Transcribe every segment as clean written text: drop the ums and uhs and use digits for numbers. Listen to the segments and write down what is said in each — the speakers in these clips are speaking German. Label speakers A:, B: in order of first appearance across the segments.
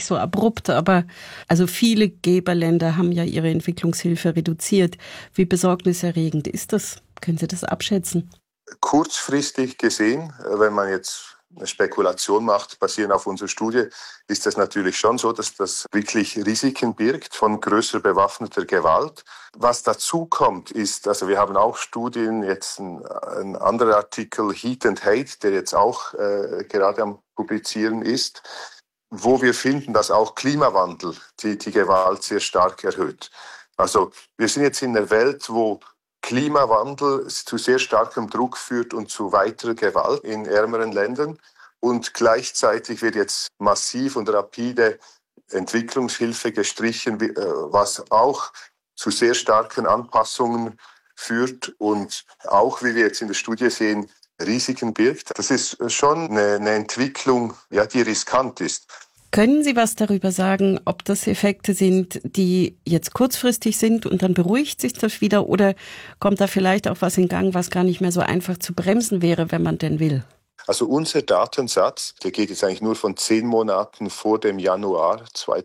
A: nicht so abrupt, aber also viele Geberländer haben ja ihre Entwicklungshilfe reduziert. Wie besorgniserregend ist das? Können Sie das abschätzen?
B: Kurzfristig gesehen, wenn man jetzt eine Spekulation macht, basierend auf unserer Studie, ist das natürlich schon so, dass das wirklich Risiken birgt von größer bewaffneter Gewalt. Was dazu kommt, ist, also wir haben auch Studien, jetzt ein anderer Artikel, Heat and Hate, der jetzt auch gerade am Publizieren ist, wo wir finden, dass auch Klimawandel die Gewalt sehr stark erhöht. Also wir sind jetzt in einer Welt, wo Klimawandel zu sehr starkem Druck führt und zu weiterer Gewalt in ärmeren Ländern. Und gleichzeitig wird jetzt massiv und rapide Entwicklungshilfe gestrichen, was auch zu sehr starken Anpassungen führt und auch, wie wir jetzt in der Studie sehen, Risiken birgt. Das ist schon eine Entwicklung, ja, die riskant ist.
A: Können Sie was darüber sagen, ob das Effekte sind, die jetzt kurzfristig sind und dann beruhigt sich das wieder, oder kommt da vielleicht auch was in Gang, was gar nicht mehr so einfach zu bremsen wäre, wenn man denn will?
B: Also unser Datensatz, der geht jetzt eigentlich nur von 10 Monaten vor dem Januar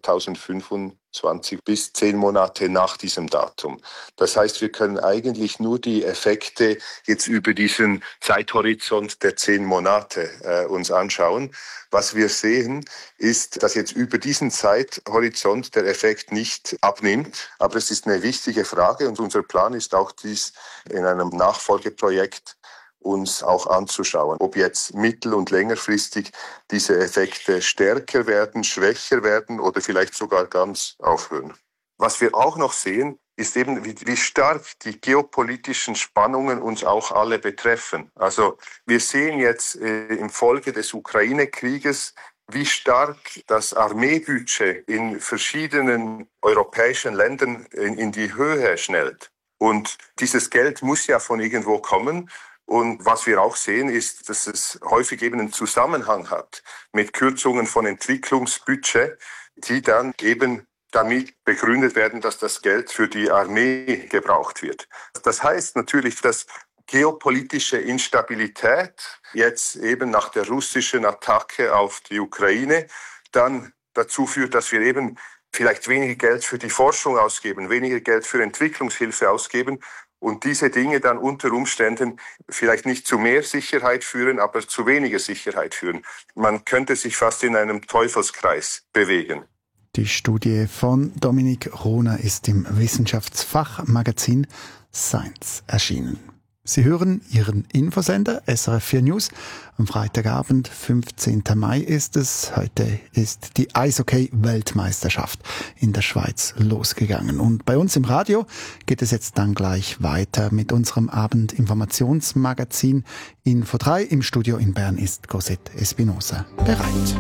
B: 2025 bis 10 Monate nach diesem Datum. Das heißt, wir können eigentlich nur die Effekte jetzt über diesen Zeithorizont der 10 Monate uns anschauen. Was wir sehen, ist, dass jetzt über diesen Zeithorizont der Effekt nicht abnimmt. Aber es ist eine wichtige Frage und unser Plan ist auch, dies in einem Nachfolgeprojekt uns auch anzuschauen, ob jetzt mittel- und längerfristig diese Effekte stärker werden, schwächer werden oder vielleicht sogar ganz aufhören. Was wir auch noch sehen, ist eben, wie stark die geopolitischen Spannungen uns auch alle betreffen. Also wir sehen jetzt im Folge des Ukraine-Krieges, wie stark das Armeebudget in verschiedenen europäischen Ländern in die Höhe schnellt. Und dieses Geld muss ja von irgendwo kommen. Und was wir auch sehen, ist, dass es häufig eben einen Zusammenhang hat mit Kürzungen von Entwicklungsbudget, die dann eben damit begründet werden, dass das Geld für die Armee gebraucht wird. Das heißt natürlich, dass geopolitische Instabilität jetzt eben nach der russischen Attacke auf die Ukraine dann dazu führt, dass wir eben vielleicht weniger Geld für die Forschung ausgeben, weniger Geld für Entwicklungshilfe ausgeben. Und diese Dinge dann unter Umständen vielleicht nicht zu mehr Sicherheit führen, aber zu weniger Sicherheit führen. Man könnte sich fast in einem Teufelskreis bewegen.
C: Die Studie von Dominik Rohner ist im Wissenschaftsfachmagazin Science erschienen. Sie hören Ihren Infosender SRF 4 News. Am Freitagabend, 15. Mai ist es. Heute ist die Eishockey-Weltmeisterschaft in der Schweiz losgegangen. Und bei uns im Radio geht es jetzt dann gleich weiter mit unserem Abendinformationsmagazin Info 3. Im Studio in Bern ist Cosette Espinosa bereit.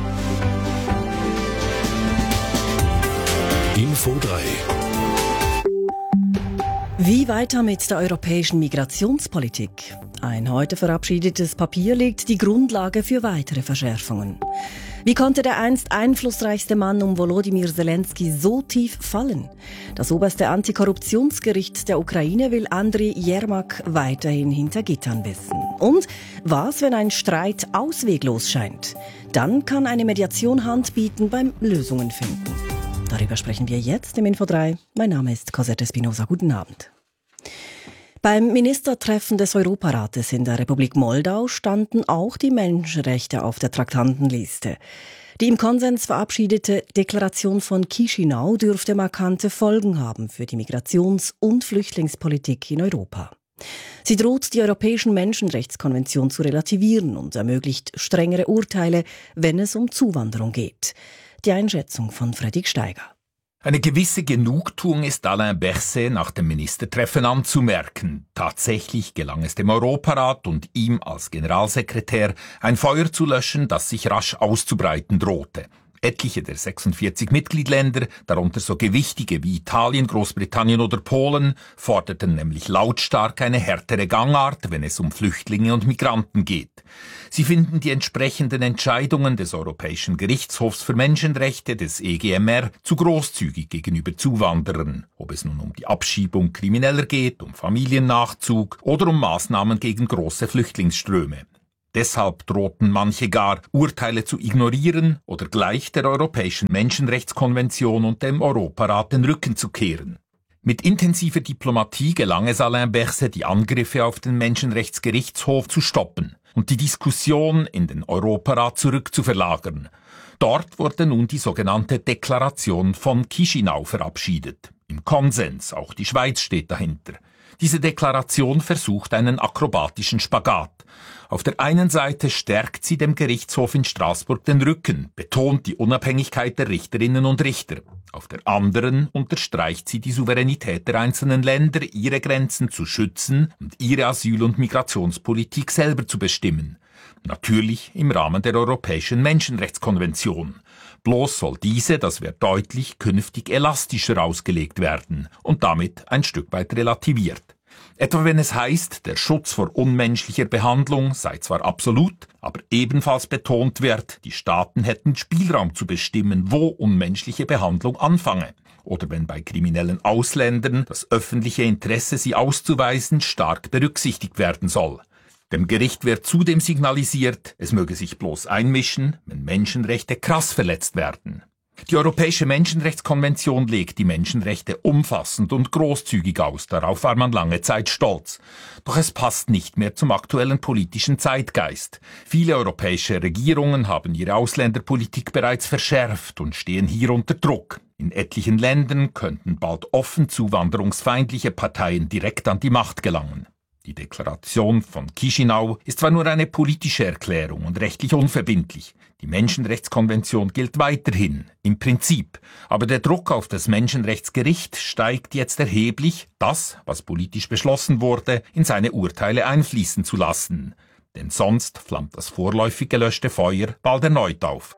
D: Info 3.
E: Wie weiter mit der europäischen Migrationspolitik? Ein heute verabschiedetes Papier legt die Grundlage für weitere Verschärfungen. Wie konnte der einst einflussreichste Mann um Volodymyr Zelensky so tief fallen? Das oberste Antikorruptionsgericht der Ukraine will Andriy Jermak weiterhin hinter Gittern wissen. Und was, wenn ein Streit ausweglos scheint? Dann kann eine Mediation Hand bieten beim Lösungen finden. Darüber sprechen wir jetzt im Info 3. Mein Name ist Cosette Espinosa. Guten Abend. Beim Ministertreffen des Europarates in der Republik Moldau standen auch die Menschenrechte auf der Traktandenliste. Die im Konsens verabschiedete Deklaration von Chișinău dürfte markante Folgen haben für die Migrations- und Flüchtlingspolitik in Europa. Sie droht, die Europäischen Menschenrechtskonvention zu relativieren und ermöglicht strengere Urteile, wenn es um Zuwanderung geht. Die Einschätzung von Fredrik Steiger.
F: Eine gewisse Genugtuung ist Alain Berset nach dem Ministertreffen anzumerken. Tatsächlich gelang es dem Europarat und ihm als Generalsekretär, ein Feuer zu löschen, das sich rasch auszubreiten drohte. Etliche der 46 Mitgliedsländer, darunter so gewichtige wie Italien, Großbritannien oder Polen, forderten nämlich lautstark eine härtere Gangart, wenn es um Flüchtlinge und Migranten geht. Sie finden die entsprechenden Entscheidungen des Europäischen Gerichtshofs für Menschenrechte, des EGMR, zu großzügig gegenüber Zuwanderern, ob es nun um die Abschiebung Krimineller geht, um Familiennachzug oder um Maßnahmen gegen große Flüchtlingsströme. Deshalb drohten manche gar, Urteile zu ignorieren oder gleich der Europäischen Menschenrechtskonvention und dem Europarat den Rücken zu kehren. Mit intensiver Diplomatie gelang es Alain Berset, die Angriffe auf den Menschenrechtsgerichtshof zu stoppen und die Diskussion in den Europarat zurückzuverlagern. Dort wurde nun die sogenannte Deklaration von Chișinău verabschiedet. Im Konsens, auch die Schweiz steht dahinter. Diese Deklaration versucht einen akrobatischen Spagat. Auf der einen Seite stärkt sie dem Gerichtshof in Straßburg den Rücken, betont die Unabhängigkeit der Richterinnen und Richter. Auf der anderen unterstreicht sie die Souveränität der einzelnen Länder, ihre Grenzen zu schützen und ihre Asyl- und Migrationspolitik selber zu bestimmen. Natürlich im Rahmen der Europäischen Menschenrechtskonvention. Bloß soll diese, das wird deutlich, künftig elastischer ausgelegt werden und damit ein Stück weit relativiert. Etwa wenn es heißt, der Schutz vor unmenschlicher Behandlung sei zwar absolut, aber ebenfalls betont wird, die Staaten hätten Spielraum zu bestimmen, wo unmenschliche Behandlung anfange. Oder wenn bei kriminellen Ausländern das öffentliche Interesse, sie auszuweisen, stark berücksichtigt werden soll. Dem Gericht wird zudem signalisiert, es möge sich bloß einmischen, wenn Menschenrechte krass verletzt werden. Die Europäische Menschenrechtskonvention legt die Menschenrechte umfassend und großzügig aus, darauf war man lange Zeit stolz. Doch es passt nicht mehr zum aktuellen politischen Zeitgeist. Viele europäische Regierungen haben ihre Ausländerpolitik bereits verschärft und stehen hier unter Druck. In etlichen Ländern könnten bald offen zuwanderungsfeindliche Parteien direkt an die Macht gelangen. Die Deklaration von Chișinău ist zwar nur eine politische Erklärung und rechtlich unverbindlich. Die Menschenrechtskonvention gilt weiterhin, im Prinzip. Aber der Druck auf das Menschenrechtsgericht steigt jetzt erheblich, das, was politisch beschlossen wurde, in seine Urteile einfließen zu lassen. Denn sonst flammt das vorläufig gelöschte Feuer bald erneut auf.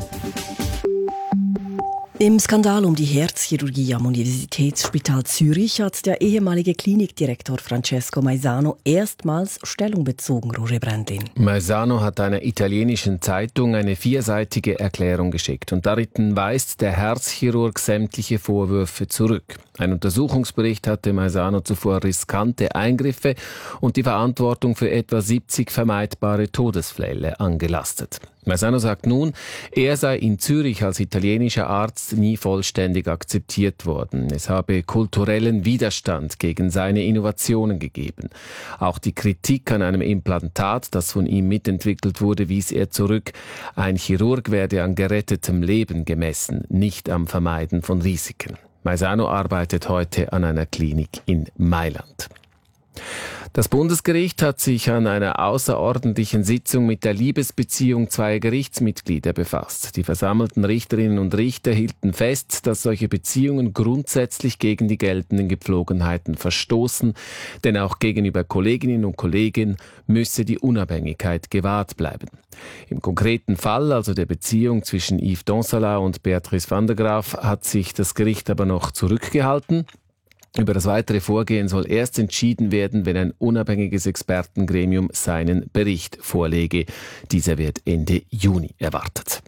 E: Im Skandal um die Herzchirurgie am Universitätsspital Zürich hat der ehemalige Klinikdirektor Francesco Maisano erstmals Stellung bezogen, Roger Brandin.
D: Maisano hat einer italienischen Zeitung eine 4-seitige Erklärung geschickt und darin weist der Herzchirurg sämtliche Vorwürfe zurück. Ein Untersuchungsbericht hatte Maisano zuvor riskante Eingriffe und die Verantwortung für etwa 70 vermeidbare Todesfälle angelastet. Maisano sagt nun, er sei in Zürich als italienischer Arzt nie vollständig akzeptiert worden. Es habe kulturellen Widerstand gegen seine Innovationen gegeben. Auch die Kritik an einem Implantat, das von ihm mitentwickelt wurde, wies er zurück. Ein Chirurg werde an gerettetem Leben gemessen, nicht am Vermeiden von Risiken. Maisano arbeitet heute an einer Klinik in Mailand. Das Bundesgericht hat sich an einer außerordentlichen Sitzung mit der Liebesbeziehung zweier Gerichtsmitglieder befasst. Die versammelten Richterinnen und Richter hielten fest, dass solche Beziehungen grundsätzlich gegen die geltenden Gepflogenheiten verstoßen, denn auch gegenüber Kolleginnen und Kollegen müsse die Unabhängigkeit gewahrt bleiben. Im konkreten Fall, also der Beziehung zwischen Yves Donsala und Beatrice van der Graaf, hat sich das Gericht aber noch zurückgehalten. Über das weitere Vorgehen soll erst entschieden werden, wenn ein unabhängiges Expertengremium seinen Bericht vorlege. Dieser wird Ende Juni erwartet.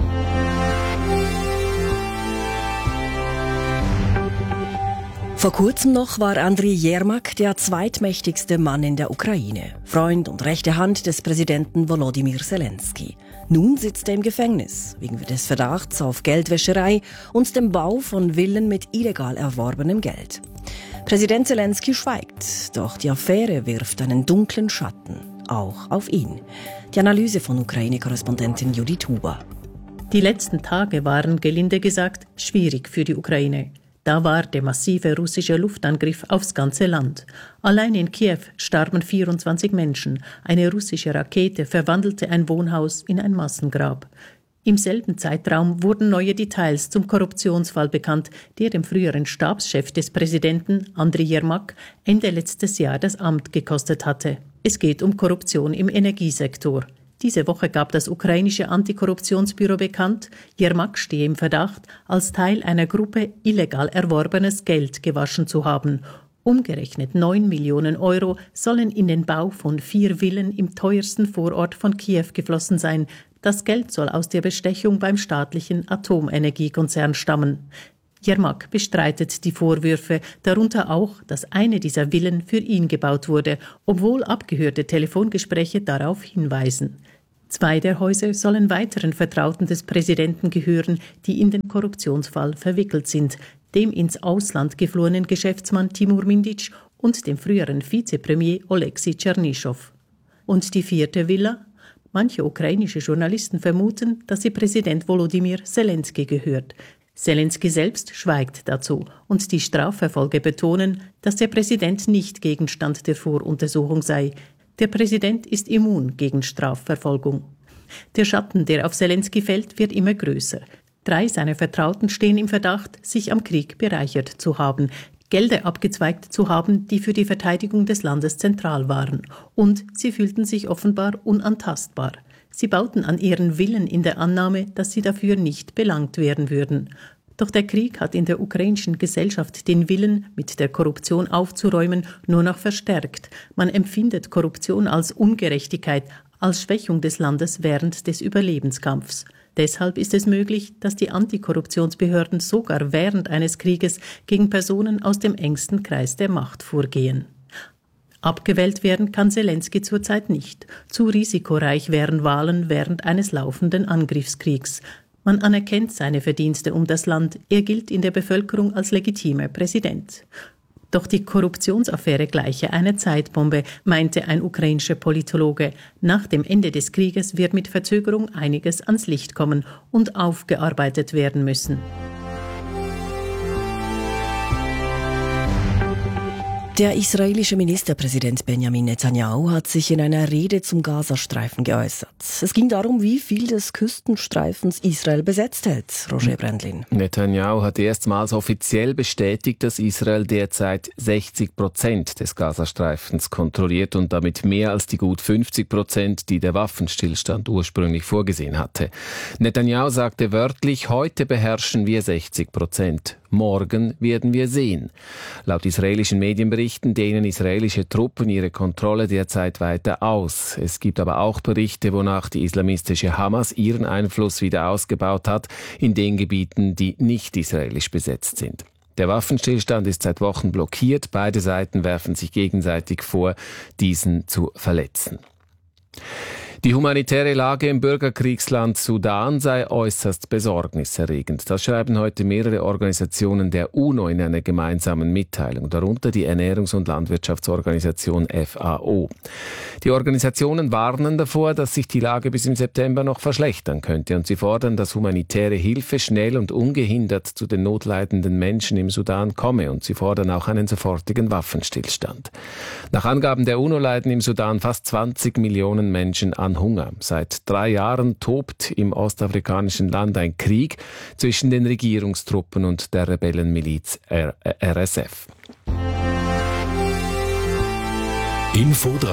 E: Vor kurzem noch war Andriy Jermak der zweitmächtigste Mann in der Ukraine, Freund und rechte Hand des Präsidenten Volodymyr Zelensky. Nun sitzt er im Gefängnis wegen des Verdachts auf Geldwäscherei und dem Bau von Villen mit illegal erworbenem Geld. Präsident Zelensky schweigt, doch die Affäre wirft einen dunklen Schatten, auch auf ihn. Die Analyse von Ukraine-Korrespondentin Judith Huber.
G: Die letzten Tage waren, gelinde gesagt, schwierig für die Ukraine. Da war der massive russische Luftangriff aufs ganze Land. Allein in Kiew starben 24 Menschen. Eine russische Rakete verwandelte ein Wohnhaus in ein Massengrab. Im selben Zeitraum wurden neue Details zum Korruptionsfall bekannt, der dem früheren Stabschef des Präsidenten, Andriy Jermak, Ende letztes Jahr das Amt gekostet hatte. Es geht um Korruption im Energiesektor. Diese Woche gab das ukrainische Antikorruptionsbüro bekannt, Jermak stehe im Verdacht, als Teil einer Gruppe illegal erworbenes Geld gewaschen zu haben. Umgerechnet 9 Millionen Euro sollen in den Bau von 4 Villen im teuersten Vorort von Kiew geflossen sein. Das Geld soll aus der Bestechung beim staatlichen Atomenergiekonzern stammen. Jermak bestreitet die Vorwürfe, darunter auch, dass eine dieser Villen für ihn gebaut wurde, obwohl abgehörte Telefongespräche darauf hinweisen. 2 der Häuser sollen weiteren Vertrauten des Präsidenten gehören, die in den Korruptionsfall verwickelt sind, dem ins Ausland geflohenen Geschäftsmann Timur Mindic und dem früheren Vizepremier Oleksiy Tschernyschow. Und die 4. Villa? Manche ukrainische Journalisten vermuten, dass sie Präsident Volodymyr Zelensky gehört. Zelensky selbst schweigt dazu und die Strafverfolger betonen, dass der Präsident nicht Gegenstand der Voruntersuchung sei. Der Präsident ist immun gegen Strafverfolgung. Der Schatten, der auf Zelensky fällt, wird immer größer. 3 seiner Vertrauten stehen im Verdacht, sich am Krieg bereichert zu haben, Gelder abgezweigt zu haben, die für die Verteidigung des Landes zentral waren. Und sie fühlten sich offenbar unantastbar. Sie bauten an ihren Villen in der Annahme, dass sie dafür nicht belangt werden würden. Doch der Krieg hat in der ukrainischen Gesellschaft den Willen, mit der Korruption aufzuräumen, nur noch verstärkt. Man empfindet Korruption als Ungerechtigkeit, als Schwächung des Landes während des Überlebenskampfs. Deshalb ist es möglich, dass die Antikorruptionsbehörden sogar während eines Krieges gegen Personen aus dem engsten Kreis der Macht vorgehen. Abgewählt werden kann Zelensky zurzeit nicht. Zu risikoreich wären Wahlen während eines laufenden Angriffskriegs. Man anerkennt seine Verdienste um das Land. Er gilt in der Bevölkerung als legitimer Präsident. Doch die Korruptionsaffäre gleiche einer Zeitbombe, meinte ein ukrainischer Politologe. Nach dem Ende des Krieges wird mit Verzögerung einiges ans Licht kommen und aufgearbeitet werden müssen.
E: Der israelische Ministerpräsident Benjamin Netanyahu hat sich in einer Rede zum Gazastreifen geäußert. Es ging darum, wie viel des Küstenstreifens Israel besetzt hält. Roger Brendlin.
D: Netanyahu hat erstmals offiziell bestätigt, dass Israel derzeit 60% des Gazastreifens kontrolliert und damit mehr als die gut 50%, die der Waffenstillstand ursprünglich vorgesehen hatte. Netanyahu sagte wörtlich, heute beherrschen wir 60%. Morgen werden wir sehen. Laut israelischen Medienberichten dehnen israelische Truppen ihre Kontrolle derzeit weiter aus. Es gibt aber auch Berichte, wonach die islamistische Hamas ihren Einfluss wieder ausgebaut hat in den Gebieten, die nicht israelisch besetzt sind. Der Waffenstillstand ist seit Wochen blockiert. Beide Seiten werfen sich gegenseitig vor, diesen zu verletzen. Die humanitäre Lage im Bürgerkriegsland Sudan sei äußerst besorgniserregend. Das schreiben heute mehrere Organisationen der UNO in einer gemeinsamen Mitteilung, darunter die Ernährungs- und Landwirtschaftsorganisation FAO. Die Organisationen warnen davor, dass sich die Lage bis im September noch verschlechtern könnte und sie fordern, dass humanitäre Hilfe schnell und ungehindert zu den notleidenden Menschen im Sudan komme und sie fordern auch einen sofortigen Waffenstillstand. Nach Angaben der UNO leiden im Sudan fast 20 Millionen Menschen an Hunger. Seit 3 Jahren tobt im ostafrikanischen Land ein Krieg zwischen den Regierungstruppen und der Rebellenmiliz RSF.
H: Info 3.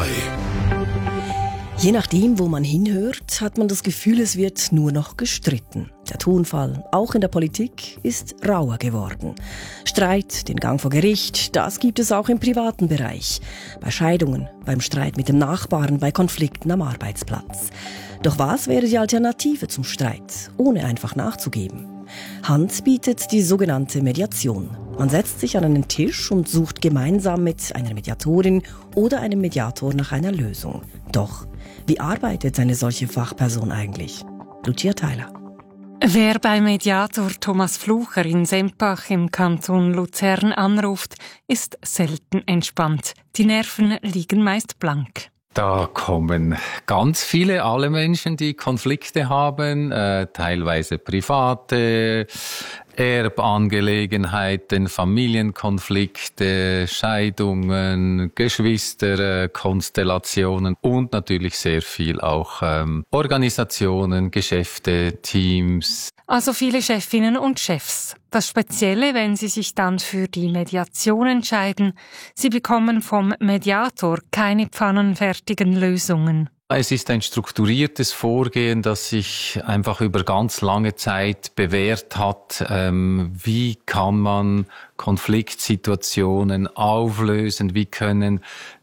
E: Je nachdem, wo man hinhört, hat man das Gefühl, es wird nur noch gestritten. Der Tonfall, auch in der Politik, ist rauer geworden. Streit, den Gang vor Gericht, das gibt es auch im privaten Bereich. Bei Scheidungen, beim Streit mit dem Nachbarn, bei Konflikten am Arbeitsplatz. Doch was wäre die Alternative zum Streit, ohne einfach nachzugeben? Hand bietet die sogenannte Mediation. Man setzt sich an einen Tisch und sucht gemeinsam mit einer Mediatorin oder einem Mediator nach einer Lösung. Doch wie arbeitet eine solche Fachperson eigentlich? Lucia Theiler.
I: Wer bei Mediator Thomas Flucher in Sempach im Kanton Luzern anruft, ist selten entspannt. Die Nerven liegen meist blank.
J: Da kommen ganz alle Menschen, die Konflikte haben, teilweise private Erbangelegenheiten, Familienkonflikte, Scheidungen, Geschwisterkonstellationen und natürlich sehr viel auch Organisationen, Geschäfte, Teams.
I: Also viele Chefinnen und Chefs. Das Spezielle, wenn sie sich dann für die Mediation entscheiden, sie bekommen vom Mediator keine pfannenfertigen Lösungen.
J: Es ist ein strukturiertes Vorgehen, das sich einfach über ganz lange Zeit bewährt hat. Wie kann man Konfliktsituationen auflösen? Wie können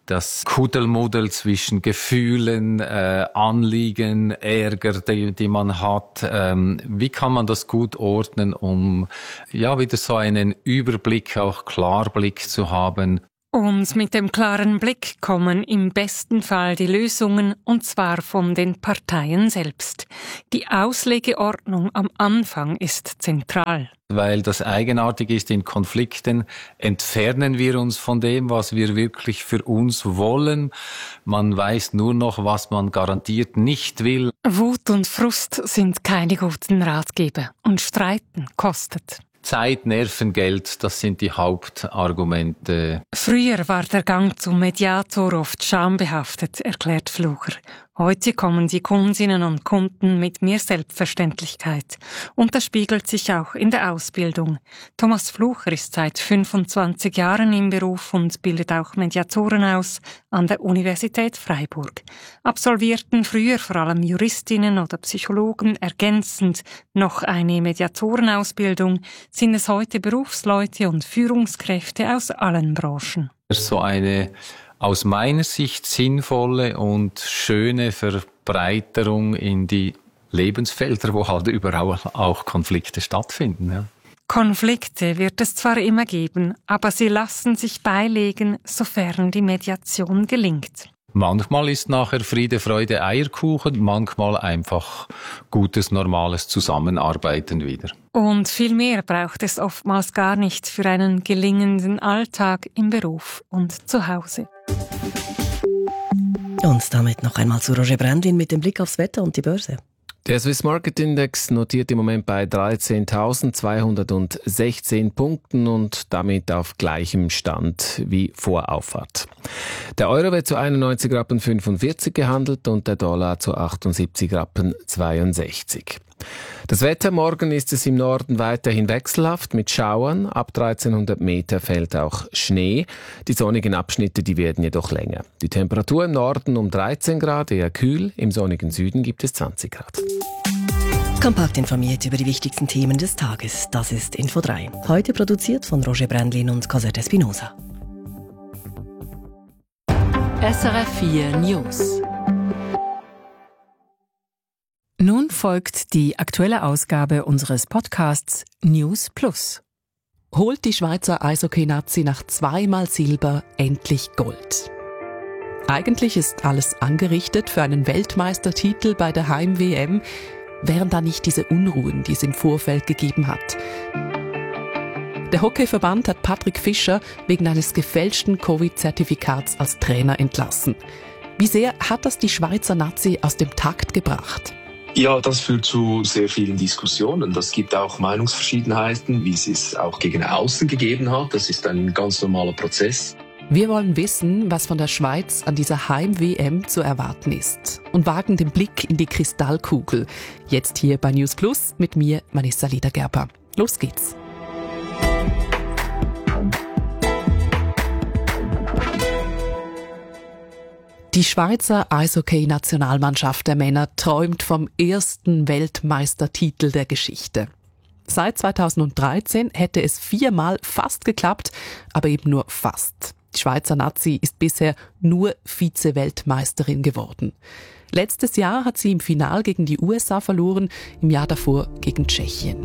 J: das Kuddelmuddel zwischen Gefühlen, Anliegen, Ärger, die man hat. Wie kann man das gut ordnen, um wieder so einen Überblick, auch Klarblick zu haben?
I: Und mit dem klaren Blick kommen im besten Fall die Lösungen, und zwar von den Parteien selbst. Die Auslegeordnung am Anfang ist zentral.
J: Weil das eigenartig ist, in Konflikten entfernen wir uns von dem, was wir wirklich für uns wollen. Man weiß nur noch, was man garantiert nicht will.
I: Wut und Frust sind keine guten Ratgeber und Streiten kostet.
J: Zeit, Nerven, Geld, das sind die Hauptargumente.
I: Früher war der Gang zum Mediator oft schambehaftet, erklärt Flucher. Heute kommen die Kundinnen und Kunden mit mehr Selbstverständlichkeit. Und das spiegelt sich auch in der Ausbildung. Thomas Flucher ist seit 25 Jahren im Beruf und bildet auch Mediatoren aus an der Universität Freiburg. Absolvierten früher vor allem Juristinnen oder Psychologen ergänzend noch eine Mediatorenausbildung, sind es heute Berufsleute und Führungskräfte aus allen Branchen.
J: So eine aus meiner Sicht sinnvolle und schöne Verbreiterung in die Lebensfelder, wo halt überall auch Konflikte stattfinden. Ja.
I: Konflikte wird es zwar immer geben, aber sie lassen sich beilegen, sofern die Mediation gelingt.
J: Manchmal ist nachher Friede, Freude, Eierkuchen, manchmal einfach gutes, normales Zusammenarbeiten wieder.
I: Und viel mehr braucht es oftmals gar nicht für einen gelingenden Alltag im Beruf und zu Hause.
E: Und damit noch einmal zu Roger Brändlin mit dem Blick aufs Wetter und die Börse.
D: Der Swiss Market Index notiert im Moment bei 13.216 Punkten und damit auf gleichem Stand wie vor Auffahrt. Der Euro wird zu 91,45 Rappen gehandelt und der Dollar zu 78,62 Rappen. Das Wetter: morgen ist es im Norden weiterhin wechselhaft mit Schauern. Ab 1300 Meter fällt auch Schnee. Die sonnigen Abschnitte, die werden jedoch länger. Die Temperatur im Norden um 13 Grad, eher kühl. Im sonnigen Süden gibt es 20 Grad.
E: Kompakt informiert über die wichtigsten Themen des Tages. Das ist Info 3. Heute produziert von Roger Brändlin und Cosette Espinosa.
K: SRF 4 News. Nun folgt die aktuelle Ausgabe unseres Podcasts News Plus. Holt die Schweizer Eishockey-Nazi nach 2-mal Silber endlich Gold? Eigentlich ist alles angerichtet für einen Weltmeistertitel bei der Heim-WM, wären da nicht diese Unruhen, die es im Vorfeld gegeben hat. Der Hockeyverband hat Patrick Fischer wegen eines gefälschten Covid-Zertifikats als Trainer entlassen. Wie sehr hat das die Schweizer Nazi aus dem Takt gebracht?
L: Ja, das führt zu sehr vielen Diskussionen. Das gibt auch Meinungsverschiedenheiten, wie es es auch gegen außen gegeben hat. Das ist ein ganz normaler Prozess.
K: Wir wollen wissen, was von der Schweiz an dieser Heim-WM zu erwarten ist und wagen den Blick in die Kristallkugel. Jetzt hier bei News Plus mit mir, Vanessa Liedergerber. Los geht's! Die Schweizer Eishockey-Nationalmannschaft der Männer träumt vom ersten Weltmeistertitel der Geschichte. Seit 2013 hätte es 4-mal fast geklappt, aber eben nur fast. Die Schweizer Nazi ist bisher nur Vize-Weltmeisterin geworden. Letztes Jahr hat sie im Finale gegen die USA verloren, im Jahr davor gegen Tschechien.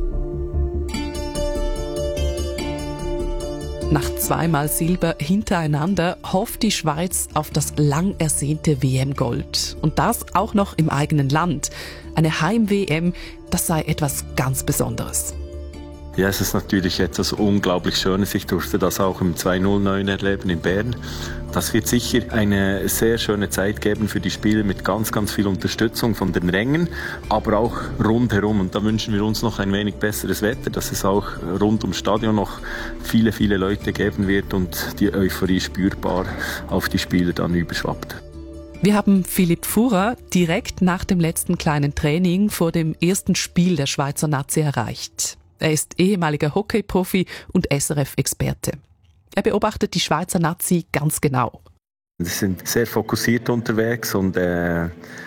K: Nach 2-mal Silber hintereinander hofft die Schweiz auf das lang ersehnte WM-Gold. Und das auch noch im eigenen Land. Eine Heim-WM, das sei etwas ganz Besonderes.
M: Ja, es ist natürlich etwas unglaublich Schönes. Ich durfte das auch im 209 erleben in Bern. Das wird sicher eine sehr schöne Zeit geben für die Spieler mit ganz, ganz viel Unterstützung von den Rängen, aber auch rundherum. Und da wünschen wir uns noch ein wenig besseres Wetter, dass es auch rund ums Stadion noch viele, viele Leute geben wird und die Euphorie spürbar auf die Spieler dann überschwappt.
K: Wir haben Philipp Fuhrer direkt nach dem letzten kleinen Training vor dem ersten Spiel der Schweizer Nazi erreicht. Er ist ehemaliger Hockeyprofi und SRF-Experte. Er beobachtet die Schweizer Nazi ganz genau.
M: Sie sind sehr fokussiert unterwegs und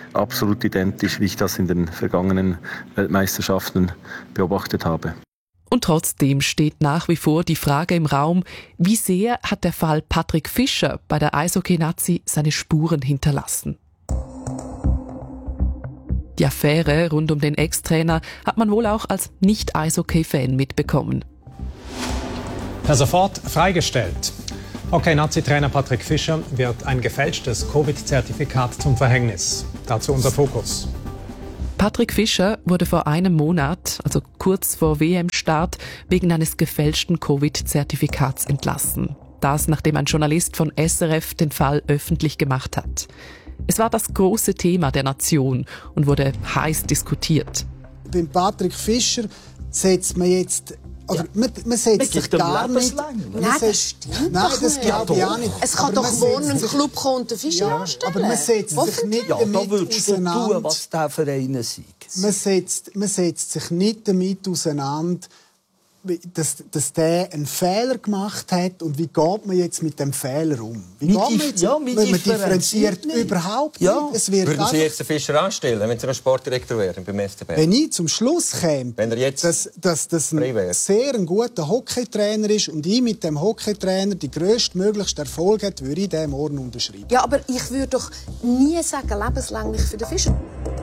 M: absolut identisch, wie ich das in den vergangenen Weltmeisterschaften beobachtet habe.
K: Und trotzdem steht nach wie vor die Frage im Raum, wie sehr hat der Fall Patrick Fischer bei der Eishockey-Nazi seine Spuren hinterlassen? Die Affäre rund um den Ex-Trainer hat man wohl auch als Nicht-Eishockey-Fan mitbekommen.
N: Per sofort freigestellt. Hockey-Nazi-Trainer Patrick Fischer wird ein gefälschtes Covid-Zertifikat zum Verhängnis. Dazu unser Fokus.
K: Patrick Fischer wurde vor einem Monat, also kurz vor WM-Start, wegen eines gefälschten Covid-Zertifikats entlassen. Das, nachdem ein Journalist von SRF den Fall öffentlich gemacht hat. Es war das große Thema der Nation und wurde heiß diskutiert.
O: Beim Patrick Fischer setzt man jetzt... Oder man setzt sich gar nicht...
P: Nein, das stimmt
O: Nein, das glaube ich auch nicht.
P: Es kann doch wohnen, ein Club kommt den Fischer anstellen.
O: Aber man setzt sich nicht damit auseinander...
Q: tun, was der Vereine sind.
O: Man setzt sich nicht damit auseinander, dass der einen Fehler gemacht hat und wie geht man jetzt mit dem Fehler um? Wie geht man jetzt? Man differenziert überhaupt nicht. Es wird
R: Würden Sie jetzt den Fischer anstellen, wenn Sie ein Sportdirektor wären beim FC Bern?
O: Wenn ich zum Schluss käme, dass das ein sehr guter Hockeytrainer ist und ich mit dem Hockeytrainer die grösstmöglichsten Erfolg hat, würde ich den morgen unterschreiben.
P: Ja, aber ich würde doch nie sagen, lebenslänglich für den Fischer.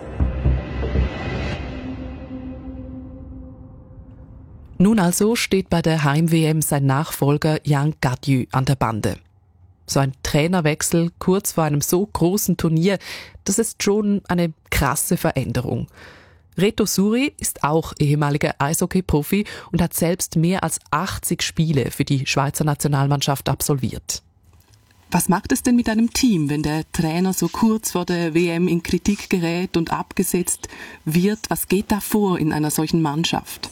K: Nun also steht bei der Heim-WM sein Nachfolger Jan Gadieu an der Bande. So ein Trainerwechsel kurz vor einem so großen Turnier, das ist schon eine krasse Veränderung. Reto Suri ist auch ehemaliger Eishockey-Profi und hat selbst mehr als 80 Spiele für die Schweizer Nationalmannschaft absolviert. Was macht es denn mit einem Team, wenn der Trainer so kurz vor der WM in Kritik gerät und abgesetzt wird? Was geht da vor in einer solchen Mannschaft?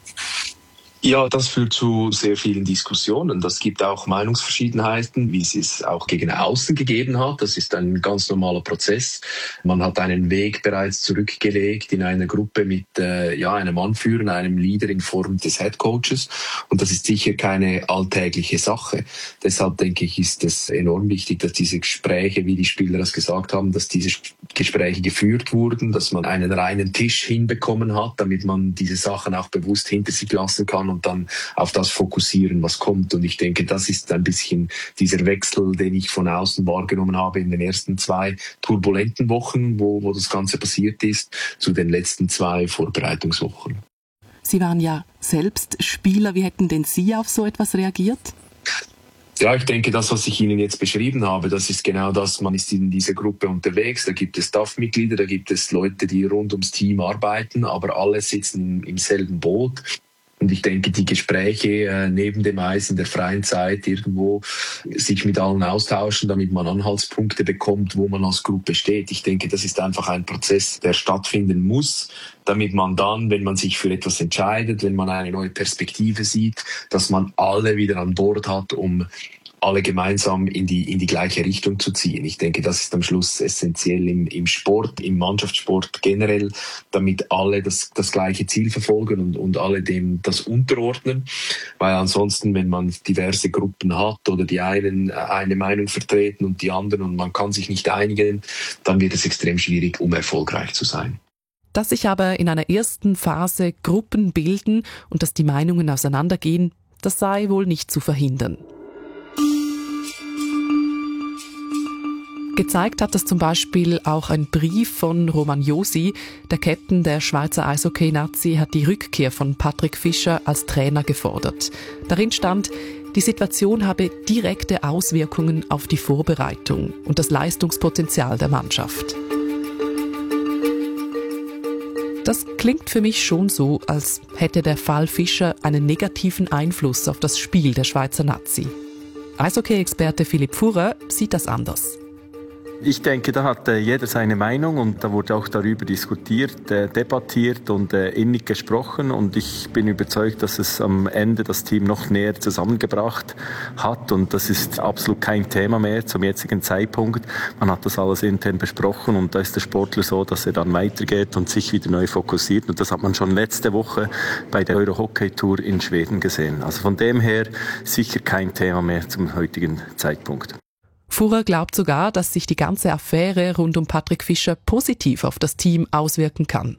L: Ja, das führt zu sehr vielen Diskussionen. Das gibt auch Meinungsverschiedenheiten, wie es auch gegen außen gegeben hat. Das ist ein ganz normaler Prozess. Man hat einen Weg bereits zurückgelegt in einer Gruppe mit einem Anführer, einem Leader in Form des Headcoaches. Und das ist sicher keine alltägliche Sache. Deshalb denke ich, ist es enorm wichtig, dass diese Gespräche, wie die Spieler das gesagt haben, dass diese Gespräche geführt wurden, dass man einen reinen Tisch hinbekommen hat, damit man diese Sachen auch bewusst hinter sich lassen kann und dann auf das fokussieren, was kommt. Und ich denke, das ist ein bisschen dieser Wechsel, den ich von außen wahrgenommen habe in den ersten 2 turbulenten Wochen, wo das Ganze passiert ist, zu den letzten 2 Vorbereitungswochen.
K: Sie waren ja selbst Spieler. Wie hätten denn Sie auf so etwas reagiert?
L: Ja, ich denke, das, was ich Ihnen jetzt beschrieben habe, das ist genau das. Man ist in dieser Gruppe unterwegs, da gibt es Staffmitglieder, da gibt es Leute, die rund ums Team arbeiten, aber alle sitzen im selben Boot. Und ich denke, die Gespräche neben dem Eis in der freien Zeit irgendwo sich mit allen austauschen, damit man Anhaltspunkte bekommt, wo man als Gruppe steht. Ich denke, das ist einfach ein Prozess, der stattfinden muss, damit man dann, wenn man sich für etwas entscheidet, wenn man eine neue Perspektive sieht, dass man alle wieder an Bord hat, um alle gemeinsam in die gleiche Richtung zu ziehen. Ich denke, das ist am Schluss essentiell im Sport, im Mannschaftssport generell, damit alle das gleiche Ziel verfolgen und alle dem das unterordnen. Weil ansonsten, wenn man diverse Gruppen hat oder die einen eine Meinung vertreten und die anderen und man kann sich nicht einigen, dann wird es extrem schwierig, um erfolgreich zu sein.
K: Dass sich aber in einer ersten Phase Gruppen bilden und dass die Meinungen auseinandergehen, das sei wohl nicht zu verhindern. Gezeigt hat das zum Beispiel auch ein Brief von Roman Josi. Der Captain der Schweizer Eishockey-Nazi hat die Rückkehr von Patrick Fischer als Trainer gefordert. Darin stand, die Situation habe direkte Auswirkungen auf die Vorbereitung und das Leistungspotenzial der Mannschaft. Das klingt für mich schon so, als hätte der Fall Fischer einen negativen Einfluss auf das Spiel der Schweizer Nazi. Eishockey-Experte Philipp Fuhrer sieht das anders.
M: Ich denke, da hat jeder seine Meinung und da wurde auch darüber diskutiert, debattiert und innig gesprochen und ich bin überzeugt, dass es am Ende das Team noch näher zusammengebracht hat und das ist absolut kein Thema mehr zum jetzigen Zeitpunkt. Man hat das alles intern besprochen und da ist der Sportler so, dass er dann weitergeht und sich wieder neu fokussiert und das hat man schon letzte Woche bei der Euro-Hockey-Tour in Schweden gesehen. Also von dem her sicher kein Thema mehr zum heutigen Zeitpunkt.
K: Fuhrer glaubt sogar, dass sich die ganze Affäre rund um Patrick Fischer positiv auf das Team auswirken kann.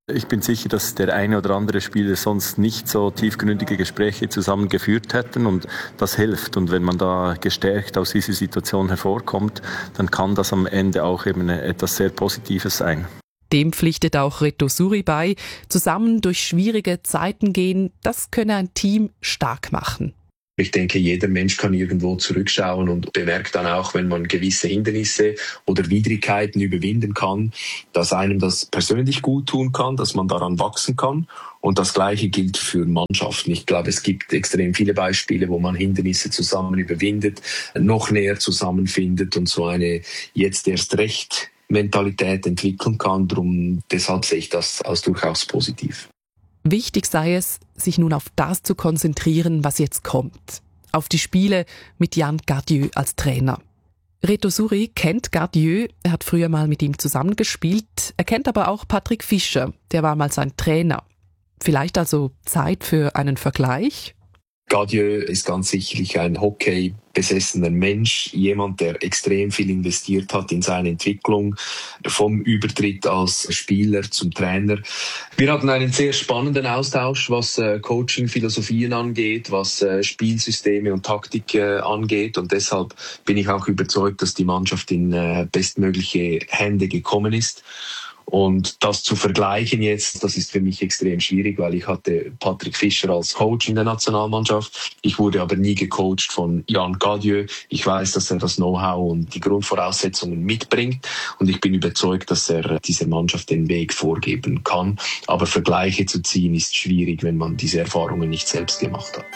M: Ich bin sicher, dass der eine oder andere Spieler sonst nicht so tiefgründige Gespräche zusammen geführt hätten und das hilft. Und wenn man da gestärkt aus dieser Situation hervorkommt, dann kann das am Ende auch eben etwas sehr Positives sein.
K: Dem pflichtet auch Reto Suri bei. Zusammen durch schwierige Zeiten gehen, das könne ein Team stark machen.
L: Ich denke, jeder Mensch kann irgendwo zurückschauen und bemerkt dann auch, wenn man gewisse Hindernisse oder Widrigkeiten überwinden kann, dass einem das persönlich gut tun kann, dass man daran wachsen kann. Und das Gleiche gilt für Mannschaften. Ich glaube, es gibt extrem viele Beispiele, wo man Hindernisse zusammen überwindet, noch näher zusammenfindet und so eine jetzt erst recht Mentalität entwickeln kann. Deshalb sehe ich das als durchaus positiv.
K: Wichtig sei es, sich nun auf das zu konzentrieren, was jetzt kommt. Auf die Spiele mit Yann Gadieux als Trainer. Reto Suri kennt Gadieux, er hat früher mal mit ihm zusammengespielt. Er kennt aber auch Patrick Fischer, der war mal sein Trainer. Vielleicht also Zeit für einen Vergleich?
L: Gadieux ist ganz sicherlich ein Hockey-besessener Mensch, jemand, der extrem viel investiert hat in seine Entwicklung, vom Übertritt als Spieler zum Trainer. Wir hatten einen sehr spannenden Austausch, was Coaching-Philosophien angeht, was Spielsysteme und Taktik angeht, und deshalb bin ich auch überzeugt, dass die Mannschaft in bestmögliche Hände gekommen ist. Und das zu vergleichen jetzt, das ist für mich extrem schwierig, weil ich hatte Patrick Fischer als Coach in der Nationalmannschaft. Ich wurde aber nie gecoacht von Yann Gadieux. Ich weiß, dass er das Know-how und die Grundvoraussetzungen mitbringt. Und ich bin überzeugt, dass er dieser Mannschaft den Weg vorgeben kann. Aber Vergleiche zu ziehen ist schwierig, wenn man diese Erfahrungen nicht selbst gemacht hat.